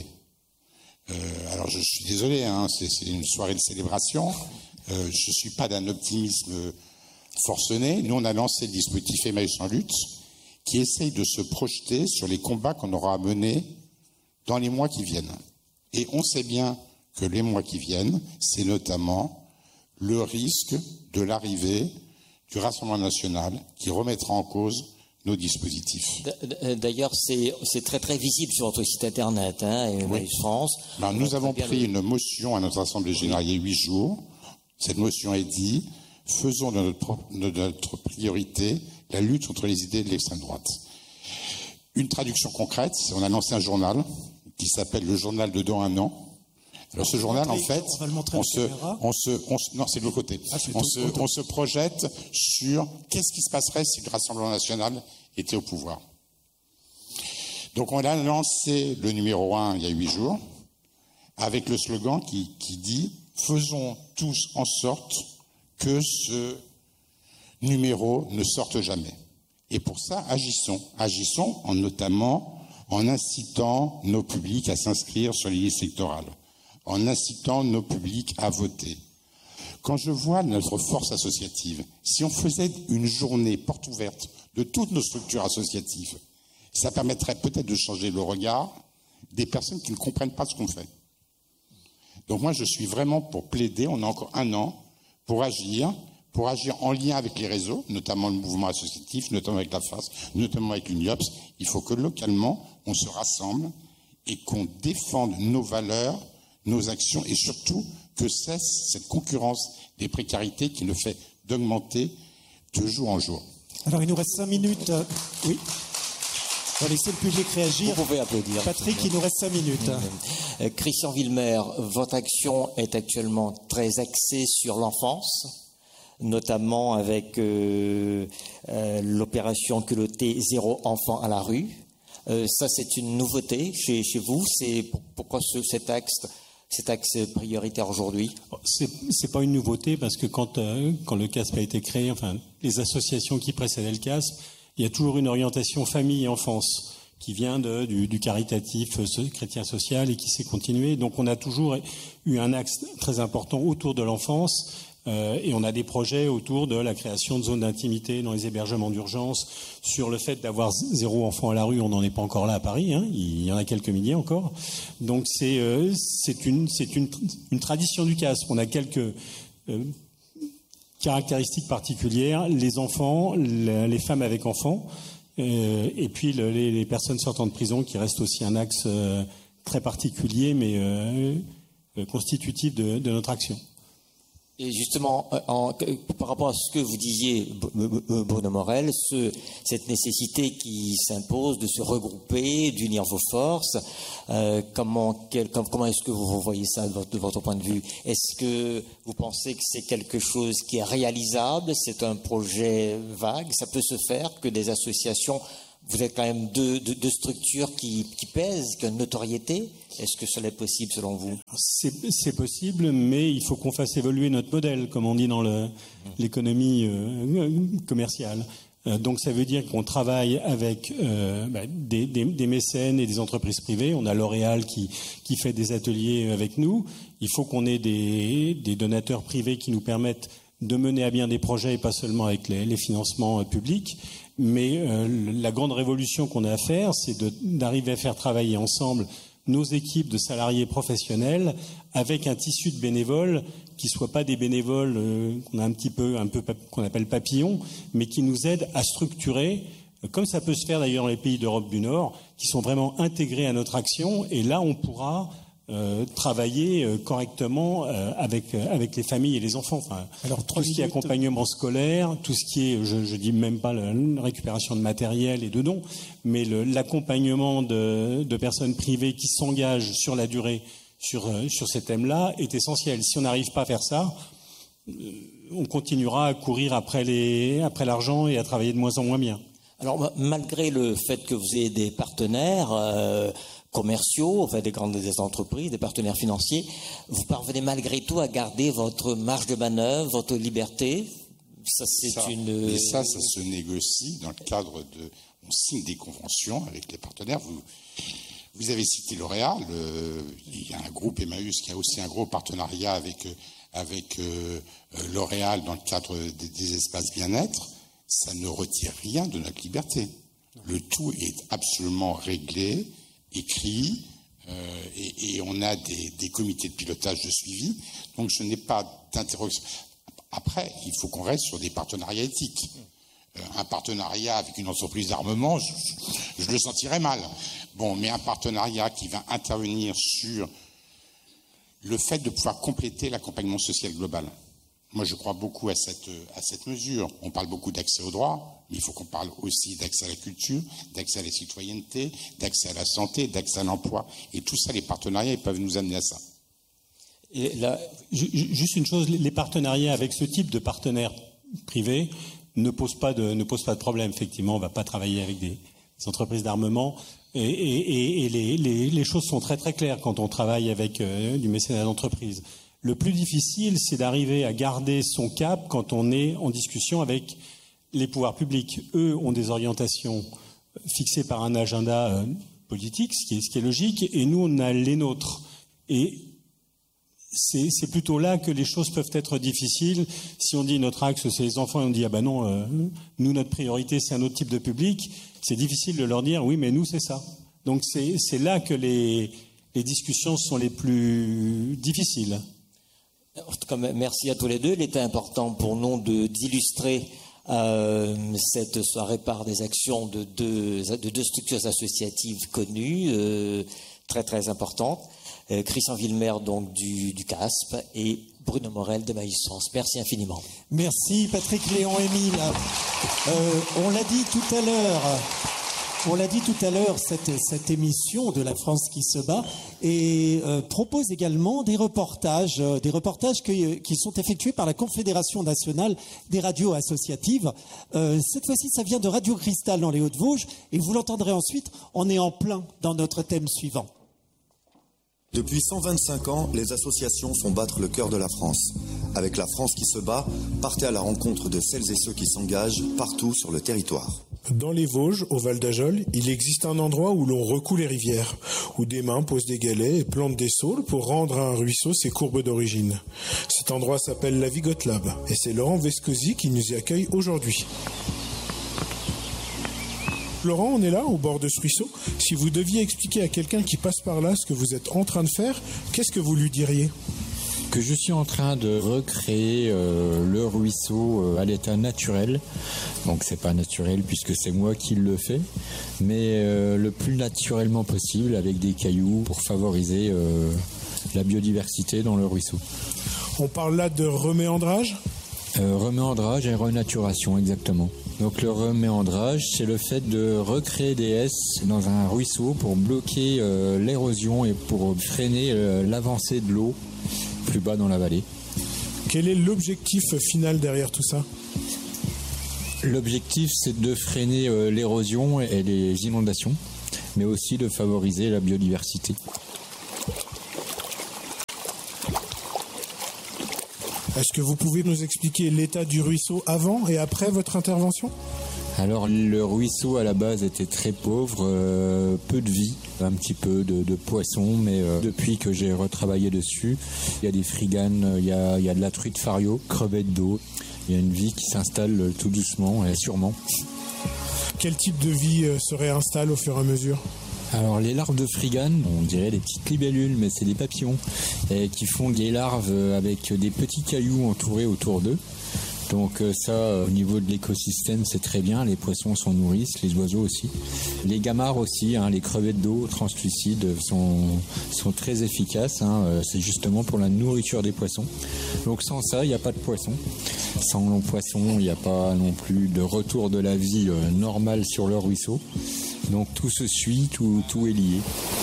Euh, alors, je suis désolé, hein, c'est, c'est une soirée de célébration. Euh, je ne suis pas d'un optimisme forcené. Nous, on a lancé le dispositif Emmaüs en lutte, qui essaye de se projeter sur les combats qu'on aura à mener dans les mois qui viennent. Et on sait bien que les mois qui viennent, c'est notamment le risque de l'arrivée du Rassemblement national qui remettra en cause nos dispositifs. D'ailleurs, c'est, c'est très très visible sur votre site internet, hein, Emmaüs France. Ben, nous avons pris une motion à notre Assemblée générale il y a huit jours. Cette motion est dit, faisons de notre, de notre priorité la lutte contre les idées de l'extrême droite. Une traduction concrète, on a lancé un journal qui s'appelle le journal de dans un an. Alors ce journal, en fait, on se, on se, on se, non, c'est de l'autre côté. Ah, on, se, on se projette sur qu'est-ce qui se passerait si le Rassemblement national était au pouvoir. Donc on a lancé le numéro un il y a huit jours, avec le slogan qui, qui dit « Faisons tous en sorte que ce numéro ne sorte jamais ». Et pour ça, agissons. Agissons en notamment en incitant nos publics à s'inscrire sur les listes électorales, en incitant nos publics à voter. Quand je vois notre force associative, si on faisait une journée porte ouverte de toutes nos structures associatives, ça permettrait peut-être de changer le regard des personnes qui ne comprennent pas ce qu'on fait. Donc moi, je suis vraiment pour plaider, on a encore un an, pour agir, pour agir en lien avec les réseaux, notamment le mouvement associatif, notamment avec la F A S, notamment avec l'U N I O P S. Il faut que localement, on se rassemble et qu'on défende nos valeurs, nos actions, et surtout que cesse cette concurrence des précarités qui nous fait d'augmenter de jour en jour. Alors, il nous reste cinq minutes. Oui. On va laisser le public réagir. Vous pouvez applaudir. Patrick, il nous reste cinq minutes. Euh, Christian Villemer, votre action est actuellement très axée sur l'enfance, notamment avec euh, euh, l'opération culottée Zéro enfant à la rue. Euh, ça, c'est une nouveauté chez, chez vous. C'est pourquoi ce, cet axe, cet axe prioritaire aujourd'hui? C'est, c'est pas une nouveauté parce que quand euh, quand le C A S P a été créé, enfin les associations qui précédaient le C A S P, il y a toujours une orientation famille et enfance qui vient de, du, du caritatif euh, chrétien social et qui s'est continué. Donc on a toujours eu un axe très important autour de l'enfance, Euh, et on a des projets autour de la création de zones d'intimité dans les hébergements d'urgence, sur le fait d'avoir zéro enfant à la rue. On n'en est pas encore là à Paris, hein, il y en a quelques milliers encore. Donc c'est euh, c'est une c'est une une tradition du C A S. On a quelques euh, caractéristiques particulières, les enfants, les femmes avec enfants, euh, et puis le, les, les personnes sortant de prison, qui restent aussi un axe euh, très particulier, mais euh, euh, constitutif de, de notre action. Et justement, en, par rapport à ce que vous disiez, Bruno Morel, ce, cette nécessité qui s'impose de se regrouper, d'unir vos forces, euh, comment, quel, comment est-ce que vous voyez ça de votre, de votre point de vue? Est-ce que vous pensez que c'est quelque chose qui est réalisable? C'est un projet vague? Ça peut se faire que des associations... Vous êtes quand même deux, deux, deux structures qui, qui pèsent, qui ont une notoriété. Est-ce que cela est possible selon vous? C'est, c'est possible, mais il faut qu'on fasse évoluer notre modèle, comme on dit dans le, l'économie euh, commerciale. Euh, donc ça veut dire qu'on travaille avec euh, bah, des, des, des mécènes et des entreprises privées. On a L'Oréal qui, qui fait des ateliers avec nous. Il faut qu'on ait des, des donateurs privés qui nous permettent de mener à bien des projets et pas seulement avec les, les financements euh, publics. Mais euh, la grande révolution qu'on a à faire, c'est de, d'arriver à faire travailler ensemble nos équipes de salariés professionnels avec un tissu de bénévoles qui ne soient pas des bénévoles euh, qu'on a un petit peu, un peu qu'on appelle papillons, mais qui nous aident à structurer, euh, comme ça peut se faire d'ailleurs dans les pays d'Europe du Nord, qui sont vraiment intégrés à notre action. Et là, on pourra Euh, travailler euh, correctement euh, avec euh, avec les familles et les enfants. Enfin, Alors, tout ce qui est accompagnement scolaire, tout ce qui est, je, je dis même pas la récupération de matériel et de dons, mais le, l'accompagnement de, de personnes privées qui s'engagent sur la durée sur euh, sur ces thèmes-là est essentiel. Si on n'arrive pas à faire ça, euh, on continuera à courir après les après l'argent et à travailler de moins en moins bien. Alors, malgré le fait que vous ayez des partenaires euh, commerciaux, enfin des grandes des entreprises, des partenaires financiers, vous parvenez malgré tout à garder votre marge de manœuvre, votre liberté? Ça, c'est ça, une... Et ça, ça se négocie dans le cadre de... On signe des conventions avec les partenaires. Vous, vous avez cité L'Oréal. Le, il y a un groupe Emmaüs qui a aussi un gros partenariat avec, avec euh, L'Oréal dans le cadre des, des espaces bien-être. Ça ne retire rien de notre liberté. Le tout est absolument réglé, écrit, euh, et, et on a des, des comités de pilotage de suivi. Donc je n'ai pas d'interrogation. Après, il faut qu'on reste sur des partenariats éthiques. Euh, un partenariat avec une entreprise d'armement, je, je, je le sentirais mal. Bon, mais un partenariat qui va intervenir sur le fait de pouvoir compléter l'accompagnement social global. Moi, je crois beaucoup à cette, à cette mesure. On parle beaucoup d'accès aux droits, mais il faut qu'on parle aussi d'accès à la culture, d'accès à la citoyenneté, d'accès à la santé, d'accès à l'emploi. Et tout ça, les partenariats, ils peuvent nous amener à ça. Et là, juste une chose, les partenariats avec ce type de partenaires privés ne posent pas de, ne posent pas de problème. Effectivement, on ne va pas travailler avec des, des entreprises d'armement. Et, et, et les, les, les choses sont très très claires quand on travaille avec euh, du mécénat d'entreprise. Le plus difficile, c'est d'arriver à garder son cap quand on est en discussion avec les pouvoirs publics. Eux ont des orientations fixées par un agenda euh, politique, ce qui est, ce qui est logique, et nous, on a les nôtres. Et c'est, c'est plutôt là que les choses peuvent être difficiles. Si on dit notre axe, c'est les enfants, et on dit, ah ben non, euh, nous, notre priorité, c'est un autre type de public, c'est difficile de leur dire, oui, mais nous, c'est ça. Donc c'est, c'est là que les, les discussions sont les plus difficiles. En tout cas, merci à tous les deux. Il était important pour nous de, d'illustrer euh, cette soirée par des actions de deux, de deux structures associatives connues, euh, très très importantes. Euh, Christian Villemer, donc du, du C A S P, et Bruno Morel de Maïs France. Merci infiniment. Merci Patrick Léon-Émile. Euh, on l'a dit tout à l'heure. On l'a dit tout à l'heure, cette, cette émission de La France qui se bat et euh, propose également des reportages, euh, des reportages que, qui sont effectués par la Confédération nationale des radios associatives. Euh, cette fois-ci, ça vient de Radio Cristal dans les Hauts-de-Vosges et vous l'entendrez ensuite, on est en plein dans notre thème suivant. Depuis cent vingt-cinq ans, les associations font battre le cœur de la France. Avec La France qui se bat, partez à la rencontre de celles et ceux qui s'engagent partout sur le territoire. Dans les Vosges, au Val d'Ajol, il existe un endroit où l'on recoue les rivières, où des mains posent des galets et plantent des saules pour rendre à un ruisseau ses courbes d'origine. Cet endroit s'appelle la Vigotte Lab et c'est Laurent Vescosi qui nous y accueille aujourd'hui. Laurent, on est là, au bord de ce ruisseau. Si vous deviez expliquer à quelqu'un qui passe par là ce que vous êtes en train de faire, qu'est-ce que vous lui diriez ? Que je suis en train de recréer euh, le ruisseau euh, à l'état naturel. Donc c'est pas naturel puisque c'est moi qui le fais, mais euh, le plus naturellement possible avec des cailloux pour favoriser euh, la biodiversité dans le ruisseau. On parle là de reméandrage ? euh, Reméandrage et renaturation, exactement. Donc le reméandrage, c'est le fait de recréer des S dans un ruisseau pour bloquer euh, l'érosion et pour freiner euh, l'avancée de l'eau plus bas dans la vallée. Quel est l'objectif final derrière tout ça ? L'objectif, c'est de freiner euh, l'érosion et les inondations, mais aussi de favoriser la biodiversité. Est-ce que vous pouvez nous expliquer l'état du ruisseau avant et après votre intervention ? Alors le ruisseau à la base était très pauvre, euh, peu de vie, un petit peu de, de poissons, mais euh, depuis que j'ai retravaillé dessus, il y a des friganes, il y a, il y a de la truite fario, crevettes d'eau, il y a une vie qui s'installe tout doucement et sûrement. Quel type de vie euh, se réinstalle au fur et à mesure ? Alors les larves de frigane, on dirait des petites libellules, mais c'est des papillons et qui font des larves avec des petits cailloux entourés autour d'eux. Donc ça, au niveau de l'écosystème, c'est très bien. Les poissons s'en nourrissent, les oiseaux aussi. Les gamarres aussi, hein, les crevettes d'eau translucides sont, sont très efficaces. Hein, c'est justement pour la nourriture des poissons. Donc sans ça, il n'y a pas de poissons. Sans le poisson, il n'y a pas non plus de retour de la vie euh, normale sur le ruisseau. Donc tout se suit, tout, tout est lié.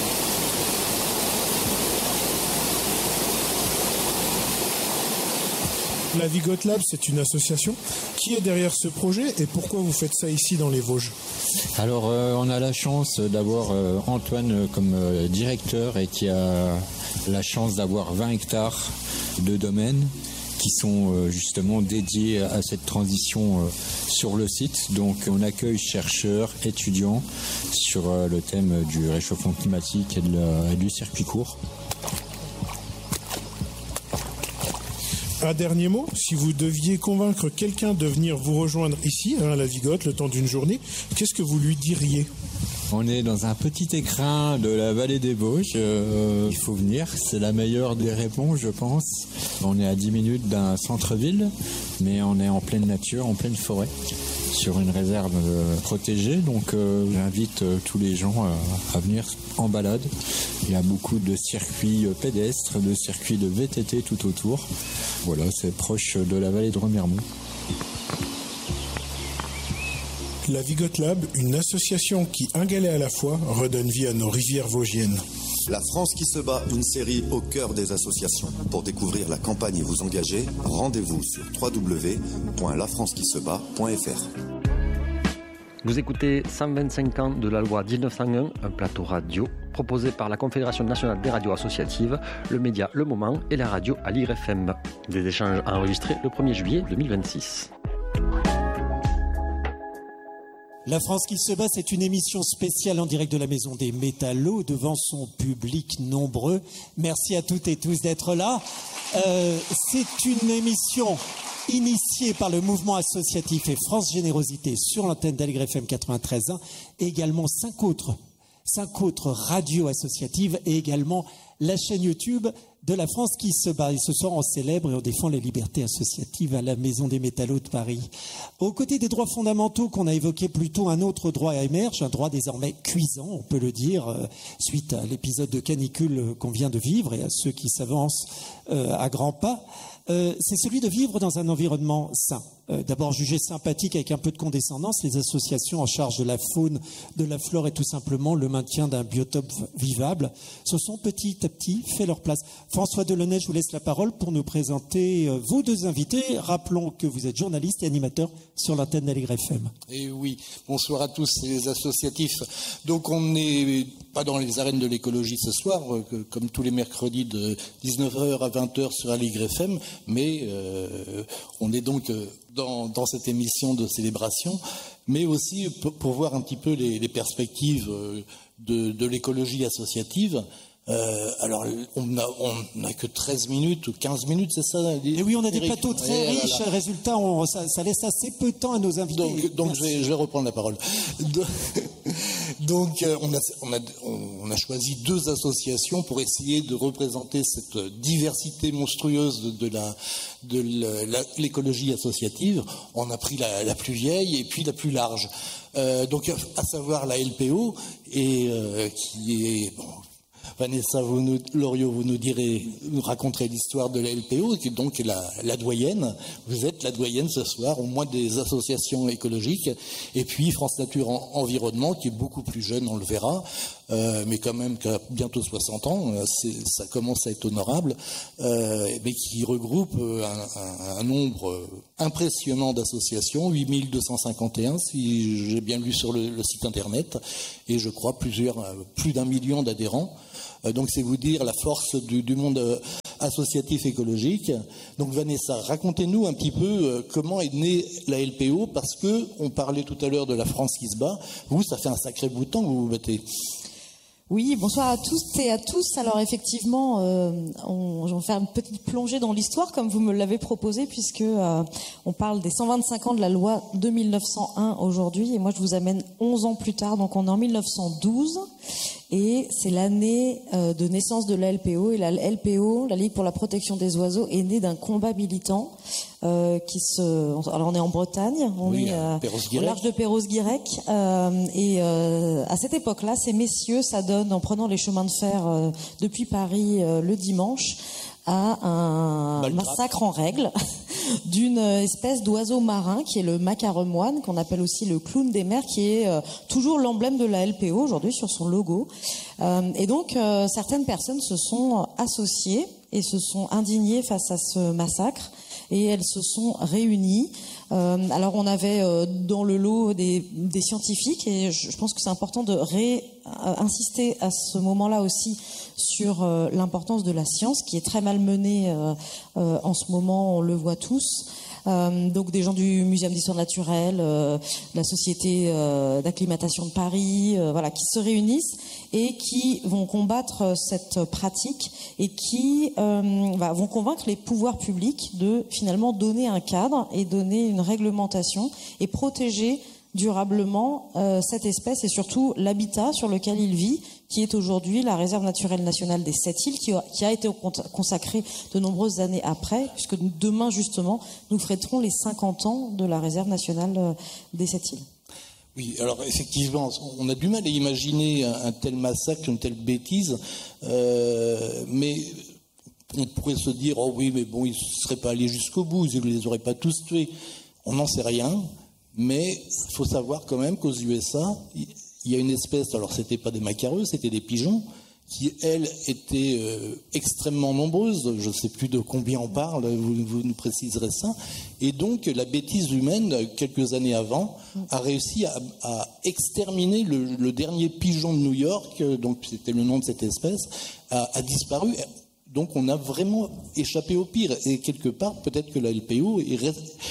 La Vigotte Lab, c'est une association. Qui est derrière ce projet et pourquoi vous faites ça ici dans les Vosges ? Alors, euh, on a la chance d'avoir euh, Antoine comme euh, directeur et qui a la chance d'avoir vingt hectares de domaines qui sont euh, justement dédiés à cette transition euh, sur le site. Donc, on accueille chercheurs, étudiants sur euh, le thème du réchauffement climatique et, de la, et du circuit court. Un dernier mot, si vous deviez convaincre quelqu'un de venir vous rejoindre ici, hein, à la Vigotte, le temps d'une journée, qu'est-ce que vous lui diriez ? On est dans un petit écrin de la vallée des Vosges. Euh, il faut venir, c'est la meilleure des réponses, je pense. On est à dix minutes d'un centre-ville, mais on est en pleine nature, en pleine forêt, sur une réserve euh, protégée. Donc euh, j'invite euh, tous les gens à, à venir en balade. Il y a beaucoup de circuits pédestres, de circuits de V T T tout autour. Voilà, c'est proche de la vallée de Remiremont. La Vigotte Lab, une association qui, un galet à la fois, redonne vie à nos rivières vosgiennes. La France qui se bat, une série au cœur des associations. Pour découvrir la campagne et vous engager, rendez-vous sur w w w point la france qui se bat point f r. Vous écoutez cent vingt-cinq ans de la loi dix-neuf cent un, un plateau radio proposé par la Confédération nationale des radios associatives, le média Le Moment et la radio à l'I R F M. Des échanges enregistrés le premier juillet deux mille vingt-six. La France qui se bat, c'est une émission spéciale en direct de la Maison des Métallos devant son public nombreux. Merci à toutes et tous d'être là. Euh, c'est une émission initiée par le mouvement associatif et France Générosité sur l'antenne d'Aligre F M quatre-vingt-treize point un et également cinq autres, cinq autres radios associatives et également la chaîne YouTube de la France qui se bat. Et ce soir, on célèbre et on défend les libertés associatives à la Maison des Métallos de Paris. Aux côtés des droits fondamentaux qu'on a évoqués plus tôt, un autre droit émerge, un droit désormais cuisant, on peut le dire, euh, suite à l'épisode de canicule qu'on vient de vivre et à ceux qui s'avancent euh, à grands pas. Euh, c'est celui de vivre dans un environnement sain. Euh, d'abord jugé sympathique avec un peu de condescendance, les associations en charge de la faune, de la flore et tout simplement le maintien d'un biotope vivable se sont petit à petit fait leur place. François Delaunay, je vous laisse la parole pour nous présenter euh, vos deux invités. Rappelons que vous êtes journaliste et animateur sur l'antenne d'Aligre F M. Et oui, bonsoir à tous les associatifs. Donc on n'est pas dans les arènes de l'écologie ce soir, euh, comme tous les mercredis de dix-neuf heures à vingt heures sur Aligre F M, mais euh, on est donc euh, dans, dans cette émission de célébration mais aussi pour, pour voir un petit peu les, les perspectives de, de l'écologie associative. Euh, alors, on n'a on a que treize minutes ou quinze minutes, c'est ça? Et oui, on a des Eric. plateaux très Et riches. voilà. Résultat, on, ça, ça laisse assez peu de temps à nos invités. Donc, donc je, vais, je vais reprendre la parole. Donc, euh, on, a, on, a, on a choisi deux associations pour essayer de représenter cette diversité monstrueuse de, de la de l'écologie associative. On a pris la, la plus vieille et puis la plus large. Euh, donc, à savoir la L P O, et euh, qui est... Bon, Vanessa vous nous, Loriot, vous nous direz, nous raconterez l'histoire de la L P O, qui est donc la, la doyenne. Vous êtes la doyenne ce soir, au moins des associations écologiques. Et puis France Nature en, Environnement, qui est beaucoup plus jeune, on le verra, euh, mais quand même qui a bientôt soixante ans, ça commence à être honorable, euh, mais qui regroupe un, un, un nombre impressionnant d'associations, huit mille deux cent cinquante et un, si j'ai bien lu sur le, le site internet, et je crois plusieurs, plus d'un million d'adhérents. Donc c'est vous dire la force du, du monde associatif écologique. Donc Vanessa, racontez-nous un petit peu comment est née la L P O, parce que on parlait tout à l'heure de la France qui se bat. Vous, ça fait un sacré bout de temps que vous vous battez. Oui, bonsoir à tous et à tous. Alors effectivement, euh, on, je vais faire une petite plongée dans l'histoire comme vous me l'avez proposé, puisque euh, on parle des cent vingt-cinq ans de la loi de mille neuf cent un aujourd'hui, et moi je vous amène onze ans plus tard, donc on est en mille neuf cent douze, et c'est l'année euh, de naissance de la L P O, et la L P O, la Ligue pour la protection des oiseaux, est née d'un combat militant euh, qui se... Alors on est en Bretagne, on oui, est euh, au large de Perros-Guirec, euh, et euh, à cette époque-là, ces messieurs s'adonnent en prenant les chemins de fer euh, depuis Paris euh, le dimanche à un Baltrap. massacre en règle d'une espèce d'oiseau marin qui est le macaron moine, qu'on appelle aussi le clown des mers, qui est euh, toujours l'emblème de la L P O aujourd'hui sur son logo. Euh, et donc euh, certaines personnes se sont associées et se sont indignées face à ce massacre, et elles se sont réunies. Euh, alors on avait euh, dans le lot des, des scientifiques, et je, je pense que c'est important de réinsister à ce moment-là aussi sur euh, l'importance de la science, qui est très mal menée euh, euh, en ce moment, on le voit tous. Euh, donc des gens du Muséum d'histoire naturelle, euh, la Société euh, d'acclimatation de Paris, euh, voilà, qui se réunissent et qui vont combattre cette pratique, et qui euh, bah, vont convaincre les pouvoirs publics de finalement donner un cadre et donner une réglementation et protéger durablement euh, cette espèce, et surtout l'habitat sur lequel il vit, qui est aujourd'hui la réserve naturelle nationale des Sept Îles, qui a, qui a été consacrée de nombreuses années après, puisque demain justement nous fêterons les cinquante ans de la réserve nationale des Sept Îles. Oui, alors effectivement, on a du mal à imaginer un, un tel massacre, une telle bêtise, euh, mais on pourrait se dire, oh oui, mais bon, ils ne seraient pas allés jusqu'au bout, ils ne les auraient pas tous tués. On n'en sait rien. Mais il faut savoir quand même qu'aux U S A, il y a une espèce, alors c'était pas des macareux, c'était des pigeons, qui, elles, étaient euh, extrêmement nombreuses. Je ne sais plus de combien on parle, vous, vous nous préciserez ça. Et donc, la bêtise humaine, quelques années avant, a réussi à, à exterminer le, le dernier pigeon de New York, donc c'était le nom de cette espèce, a, a disparu. Donc, on a vraiment échappé au pire. Et quelque part, peut-être que la L P O est...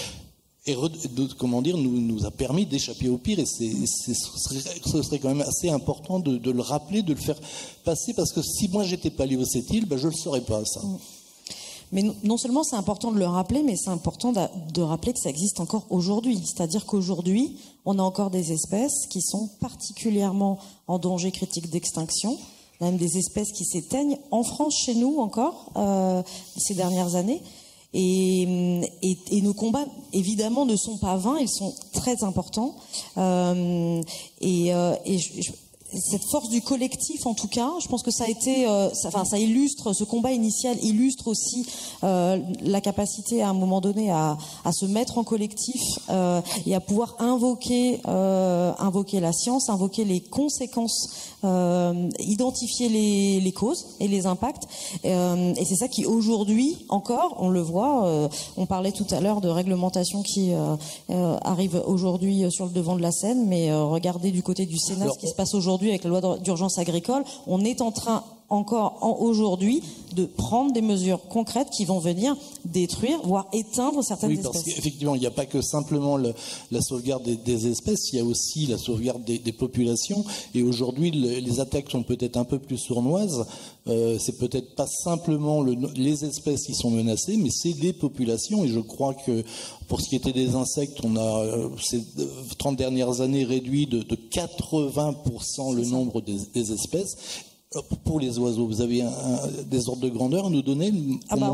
Et comment dire, nous, nous a permis d'échapper au pire, et c'est, c'est, ce, serait, ce serait quand même assez important de, de le rappeler, de le faire passer, parce que si moi j'étais pas allé aux Sept Îles, ben je le saurais pas, ça. Mais non seulement c'est important de le rappeler, mais c'est important de, de rappeler que ça existe encore aujourd'hui. C'est-à-dire qu'aujourd'hui, on a encore des espèces qui sont particulièrement en danger critique d'extinction, même des espèces qui s'éteignent en France, chez nous encore, euh, ces dernières années. Et, et, et nos combats, évidemment, ne sont pas vains, ils sont très importants. Euh, et euh, et je, je, cette force du collectif, en tout cas, je pense que ça a été, euh, ça, enfin, ça illustre, ce combat initial illustre aussi euh, la capacité à un moment donné à, à se mettre en collectif euh, et à pouvoir invoquer, euh, invoquer la science, invoquer les conséquences, euh, identifier les, les causes et les impacts. Euh, et c'est ça qui aujourd'hui encore, on le voit, euh, on parlait tout à l'heure de réglementation qui euh, euh, arrive aujourd'hui sur le devant de la scène, mais euh, regardez du côté du Sénat. Alors, ce qui se passe aujourd'hui avec la loi d'urgence agricole, on est en train encore en, aujourd'hui de prendre des mesures concrètes qui vont venir détruire, voire éteindre certaines oui, espèces. Parce qu'effectivement, il n'y a pas que simplement le, la sauvegarde des, des espèces, il y a aussi la sauvegarde des, des populations. Et aujourd'hui, le, les attaques sont peut-être un peu plus sournoises. Euh, c'est peut-être pas simplement le, les espèces qui sont menacées, mais c'est les populations. Et je crois que pour ce qui était des insectes, on a euh, ces trente dernières années réduit de, de quatre-vingts pour cent le nombre des, des espèces. Pour les oiseaux, vous avez un, un, des ordres de grandeur à nous donner? Ah bah,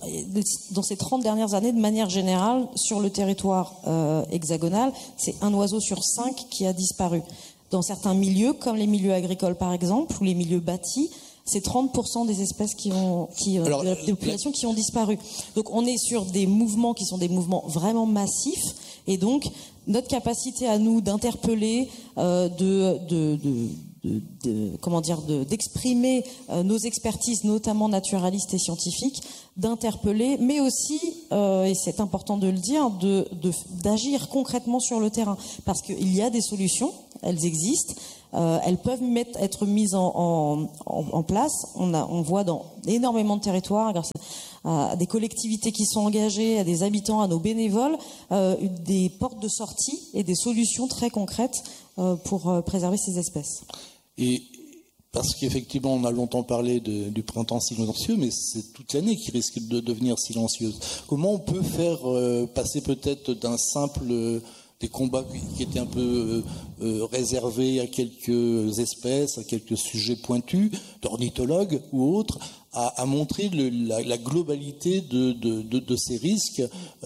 on, dans ces trente dernières années, de manière générale, sur le territoire euh, hexagonal, c'est un oiseau sur cinq qui a disparu. Dans certains milieux, comme les milieux agricoles par exemple, ou les milieux bâtis, c'est trente pour cent des espèces qui ont, qui, Alors, de la population qui ont disparu. Donc on est sur des mouvements qui sont des mouvements vraiment massifs, et donc notre capacité à nous d'interpeller, euh, de, de, de De, de, comment dire, de, d'exprimer euh, nos expertises, notamment naturalistes et scientifiques, d'interpeller, mais aussi, euh, et c'est important de le dire, de, de, d'agir concrètement sur le terrain. Parce qu'il y a des solutions, elles existent, euh, elles peuvent mettre, être mises en, en, en, en place. On, a, on voit dans énormément de territoires, grâce à, à des collectivités qui sont engagées, à des habitants, à nos bénévoles, euh, des portes de sortie et des solutions très concrètes euh, pour euh, préserver ces espèces. Et parce qu'effectivement, on a longtemps parlé de, du printemps silencieux, mais c'est toute l'année qui risque de devenir silencieuse. Comment on peut faire euh, passer peut-être d'un simple euh, des combats qui étaient un peu euh, euh, réservés à quelques espèces, à quelques sujets pointus, d'ornithologues ou autres, à, à montrer le, la, la globalité de, de, de, de ces risques.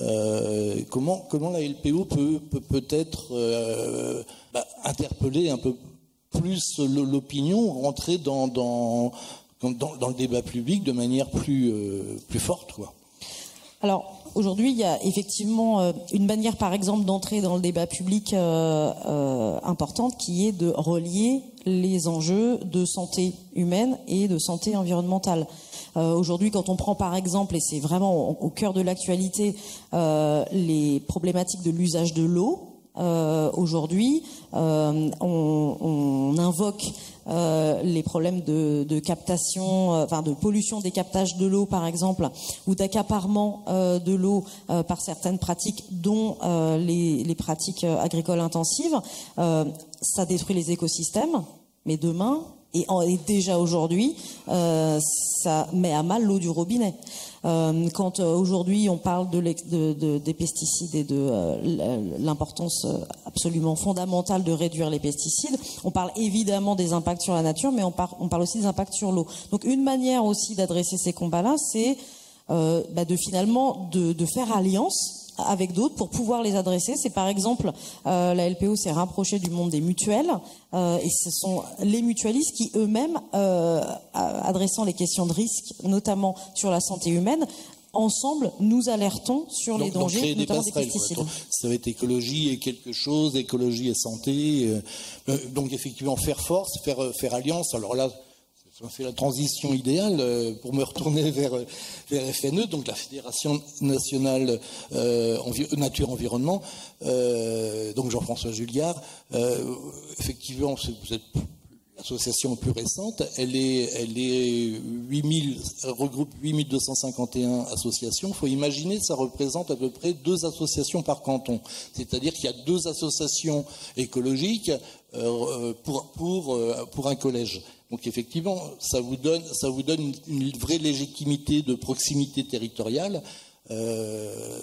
Euh, comment, comment la L P O peut, peut peut-être euh, bah, interpeller un peu plus l'opinion, rentrer dans, dans, dans, dans le débat public de manière plus, euh, plus forte, quoi. Alors, aujourd'hui, il y a effectivement euh, une manière, par exemple, d'entrer dans le débat public euh, euh, importante, qui est de relier les enjeux de santé humaine et de santé environnementale. Euh, aujourd'hui, quand on prend par exemple, et c'est vraiment au, au cœur de l'actualité, euh, les problématiques de l'usage de l'eau, Euh, aujourd'hui, euh, on, on invoque euh, les problèmes de, de captation, euh, enfin de pollution des captages de l'eau, par exemple, ou d'accaparement euh, de l'eau euh, par certaines pratiques, dont euh, les, les pratiques agricoles intensives. Euh, ça détruit les écosystèmes, mais demain, et, en, et déjà aujourd'hui, euh, ça met à mal l'eau du robinet. Euh, quand euh, aujourd'hui on parle de, de, de, des pesticides et de euh, l'importance absolument fondamentale de réduire les pesticides, on parle évidemment des impacts sur la nature, mais on, par, on parle aussi des impacts sur l'eau. Donc une manière aussi d'adresser ces combats-là, c'est euh, bah de finalement de, de faire alliance avec d'autres pour pouvoir les adresser. C'est par exemple, euh, la L P O s'est rapprochée du monde des mutuelles, euh, et ce sont les mutualistes qui eux-mêmes, euh, adressant les questions de risque, notamment sur la santé humaine, ensemble, nous alertons sur donc, les dangers, donc notamment des, des pesticides. Quoi. Ça va être écologie et quelque chose, écologie et santé. Euh, donc effectivement, faire force, faire, faire alliance. Alors là, on fait la transition idéale pour me retourner vers, vers F N E, donc la Fédération nationale euh, envi- nature environnement, euh, donc Jean-François Julliard. Euh, effectivement, vous êtes l'association plus récente, elle est, elle est huit mille, elle regroupe huit mille deux cent cinquante et un associations. Il faut imaginer, ça représente à peu près deux associations par canton. C'est-à-dire qu'il y a deux associations écologiques euh, pour, pour, pour un collège. Donc effectivement, ça vous donne, ça vous donne une, une vraie légitimité de proximité territoriale, euh,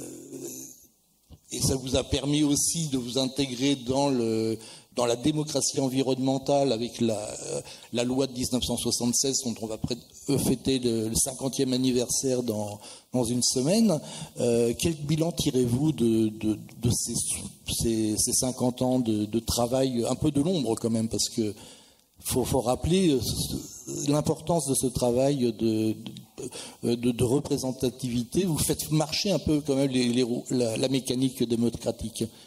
et ça vous a permis aussi de vous intégrer dans le dans la démocratie environnementale avec la, la loi de dix-neuf cent soixante-seize dont on va fêter le, le cinquantième anniversaire dans, dans une semaine. Euh, quel bilan tirez-vous de, de, de ces, ces, ces cinquante ans de, de travail, un peu de l'ombre quand même, parce que faut, faut rappeler l'importance de ce travail de, de, de, de représentativité. Vous faites marcher un peu quand même les, les, la, la mécanique démocratique.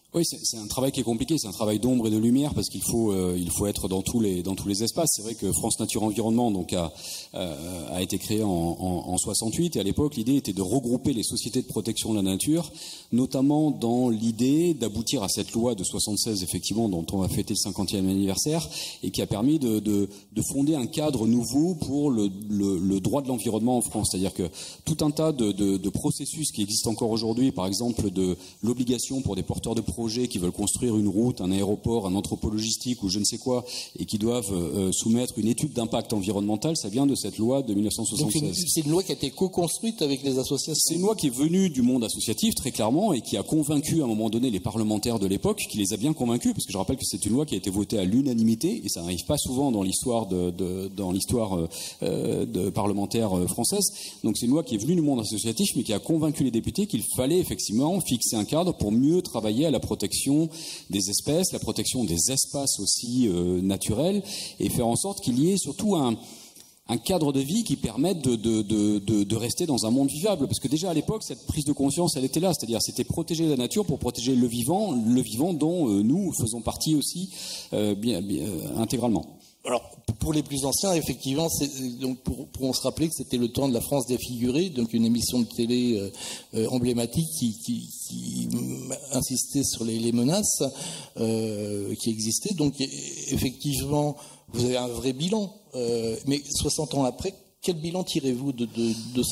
Oui, c'est, c'est un travail qui est compliqué, c'est un travail d'ombre et de lumière parce qu'il faut, euh, il faut être dans tous les, dans tous les espaces. C'est vrai que France Nature Environnement donc a, euh, a été créé en, en, en soixante-huit et à l'époque l'idée était de regrouper les sociétés de protection de la nature, notamment dans l'idée d'aboutir à cette loi de soixante-seize effectivement dont on va fêter le cinquantième anniversaire et qui a permis de, de, de fonder un cadre nouveau pour le, le, le droit de l'environnement en France. C'est-à-dire que tout un tas de, de, de processus qui existent encore aujourd'hui, par exemple de l'obligation pour des porteurs de projets qui veulent construire une route, un aéroport, un entrepôt logistique ou je ne sais quoi, et qui doivent euh, soumettre une étude d'impact environnemental, ça vient de cette loi de mille neuf cent soixante-seize. Donc c'est une loi qui a été co-construite avec les associations. C'est une loi qui est venue du monde associatif, très clairement, et qui a convaincu à un moment donné les parlementaires de l'époque, qui les a bien convaincus, parce que je rappelle que c'est une loi qui a été votée à l'unanimité, et ça n'arrive pas souvent dans l'histoire, de, de, dans l'histoire euh, de parlementaire française. Donc c'est une loi qui est venue du monde associatif, mais qui a convaincu les députés qu'il fallait effectivement fixer un cadre pour mieux travailler à la protection des espèces, la protection des espaces aussi euh, naturels, et faire en sorte qu'il y ait surtout un, un cadre de vie qui permette de, de, de, de, de rester dans un monde vivable. Parce que déjà à l'époque, cette prise de conscience, elle était là, c'est-à-dire c'était protéger la nature pour protéger le vivant, le vivant dont euh, nous faisons partie aussi euh, bien, bien, euh, intégralement. Alors, pour les plus anciens, effectivement, c'est, donc pour, pour on se rappeler que c'était le temps de la France défigurée, donc une émission de télé euh, euh, emblématique qui, qui, qui insistait sur les, les menaces euh, qui existaient. Donc, effectivement, vous avez un vrai bilan. Euh, mais soixante ans après, quel bilan tirez-vous de, de, de ce travail ?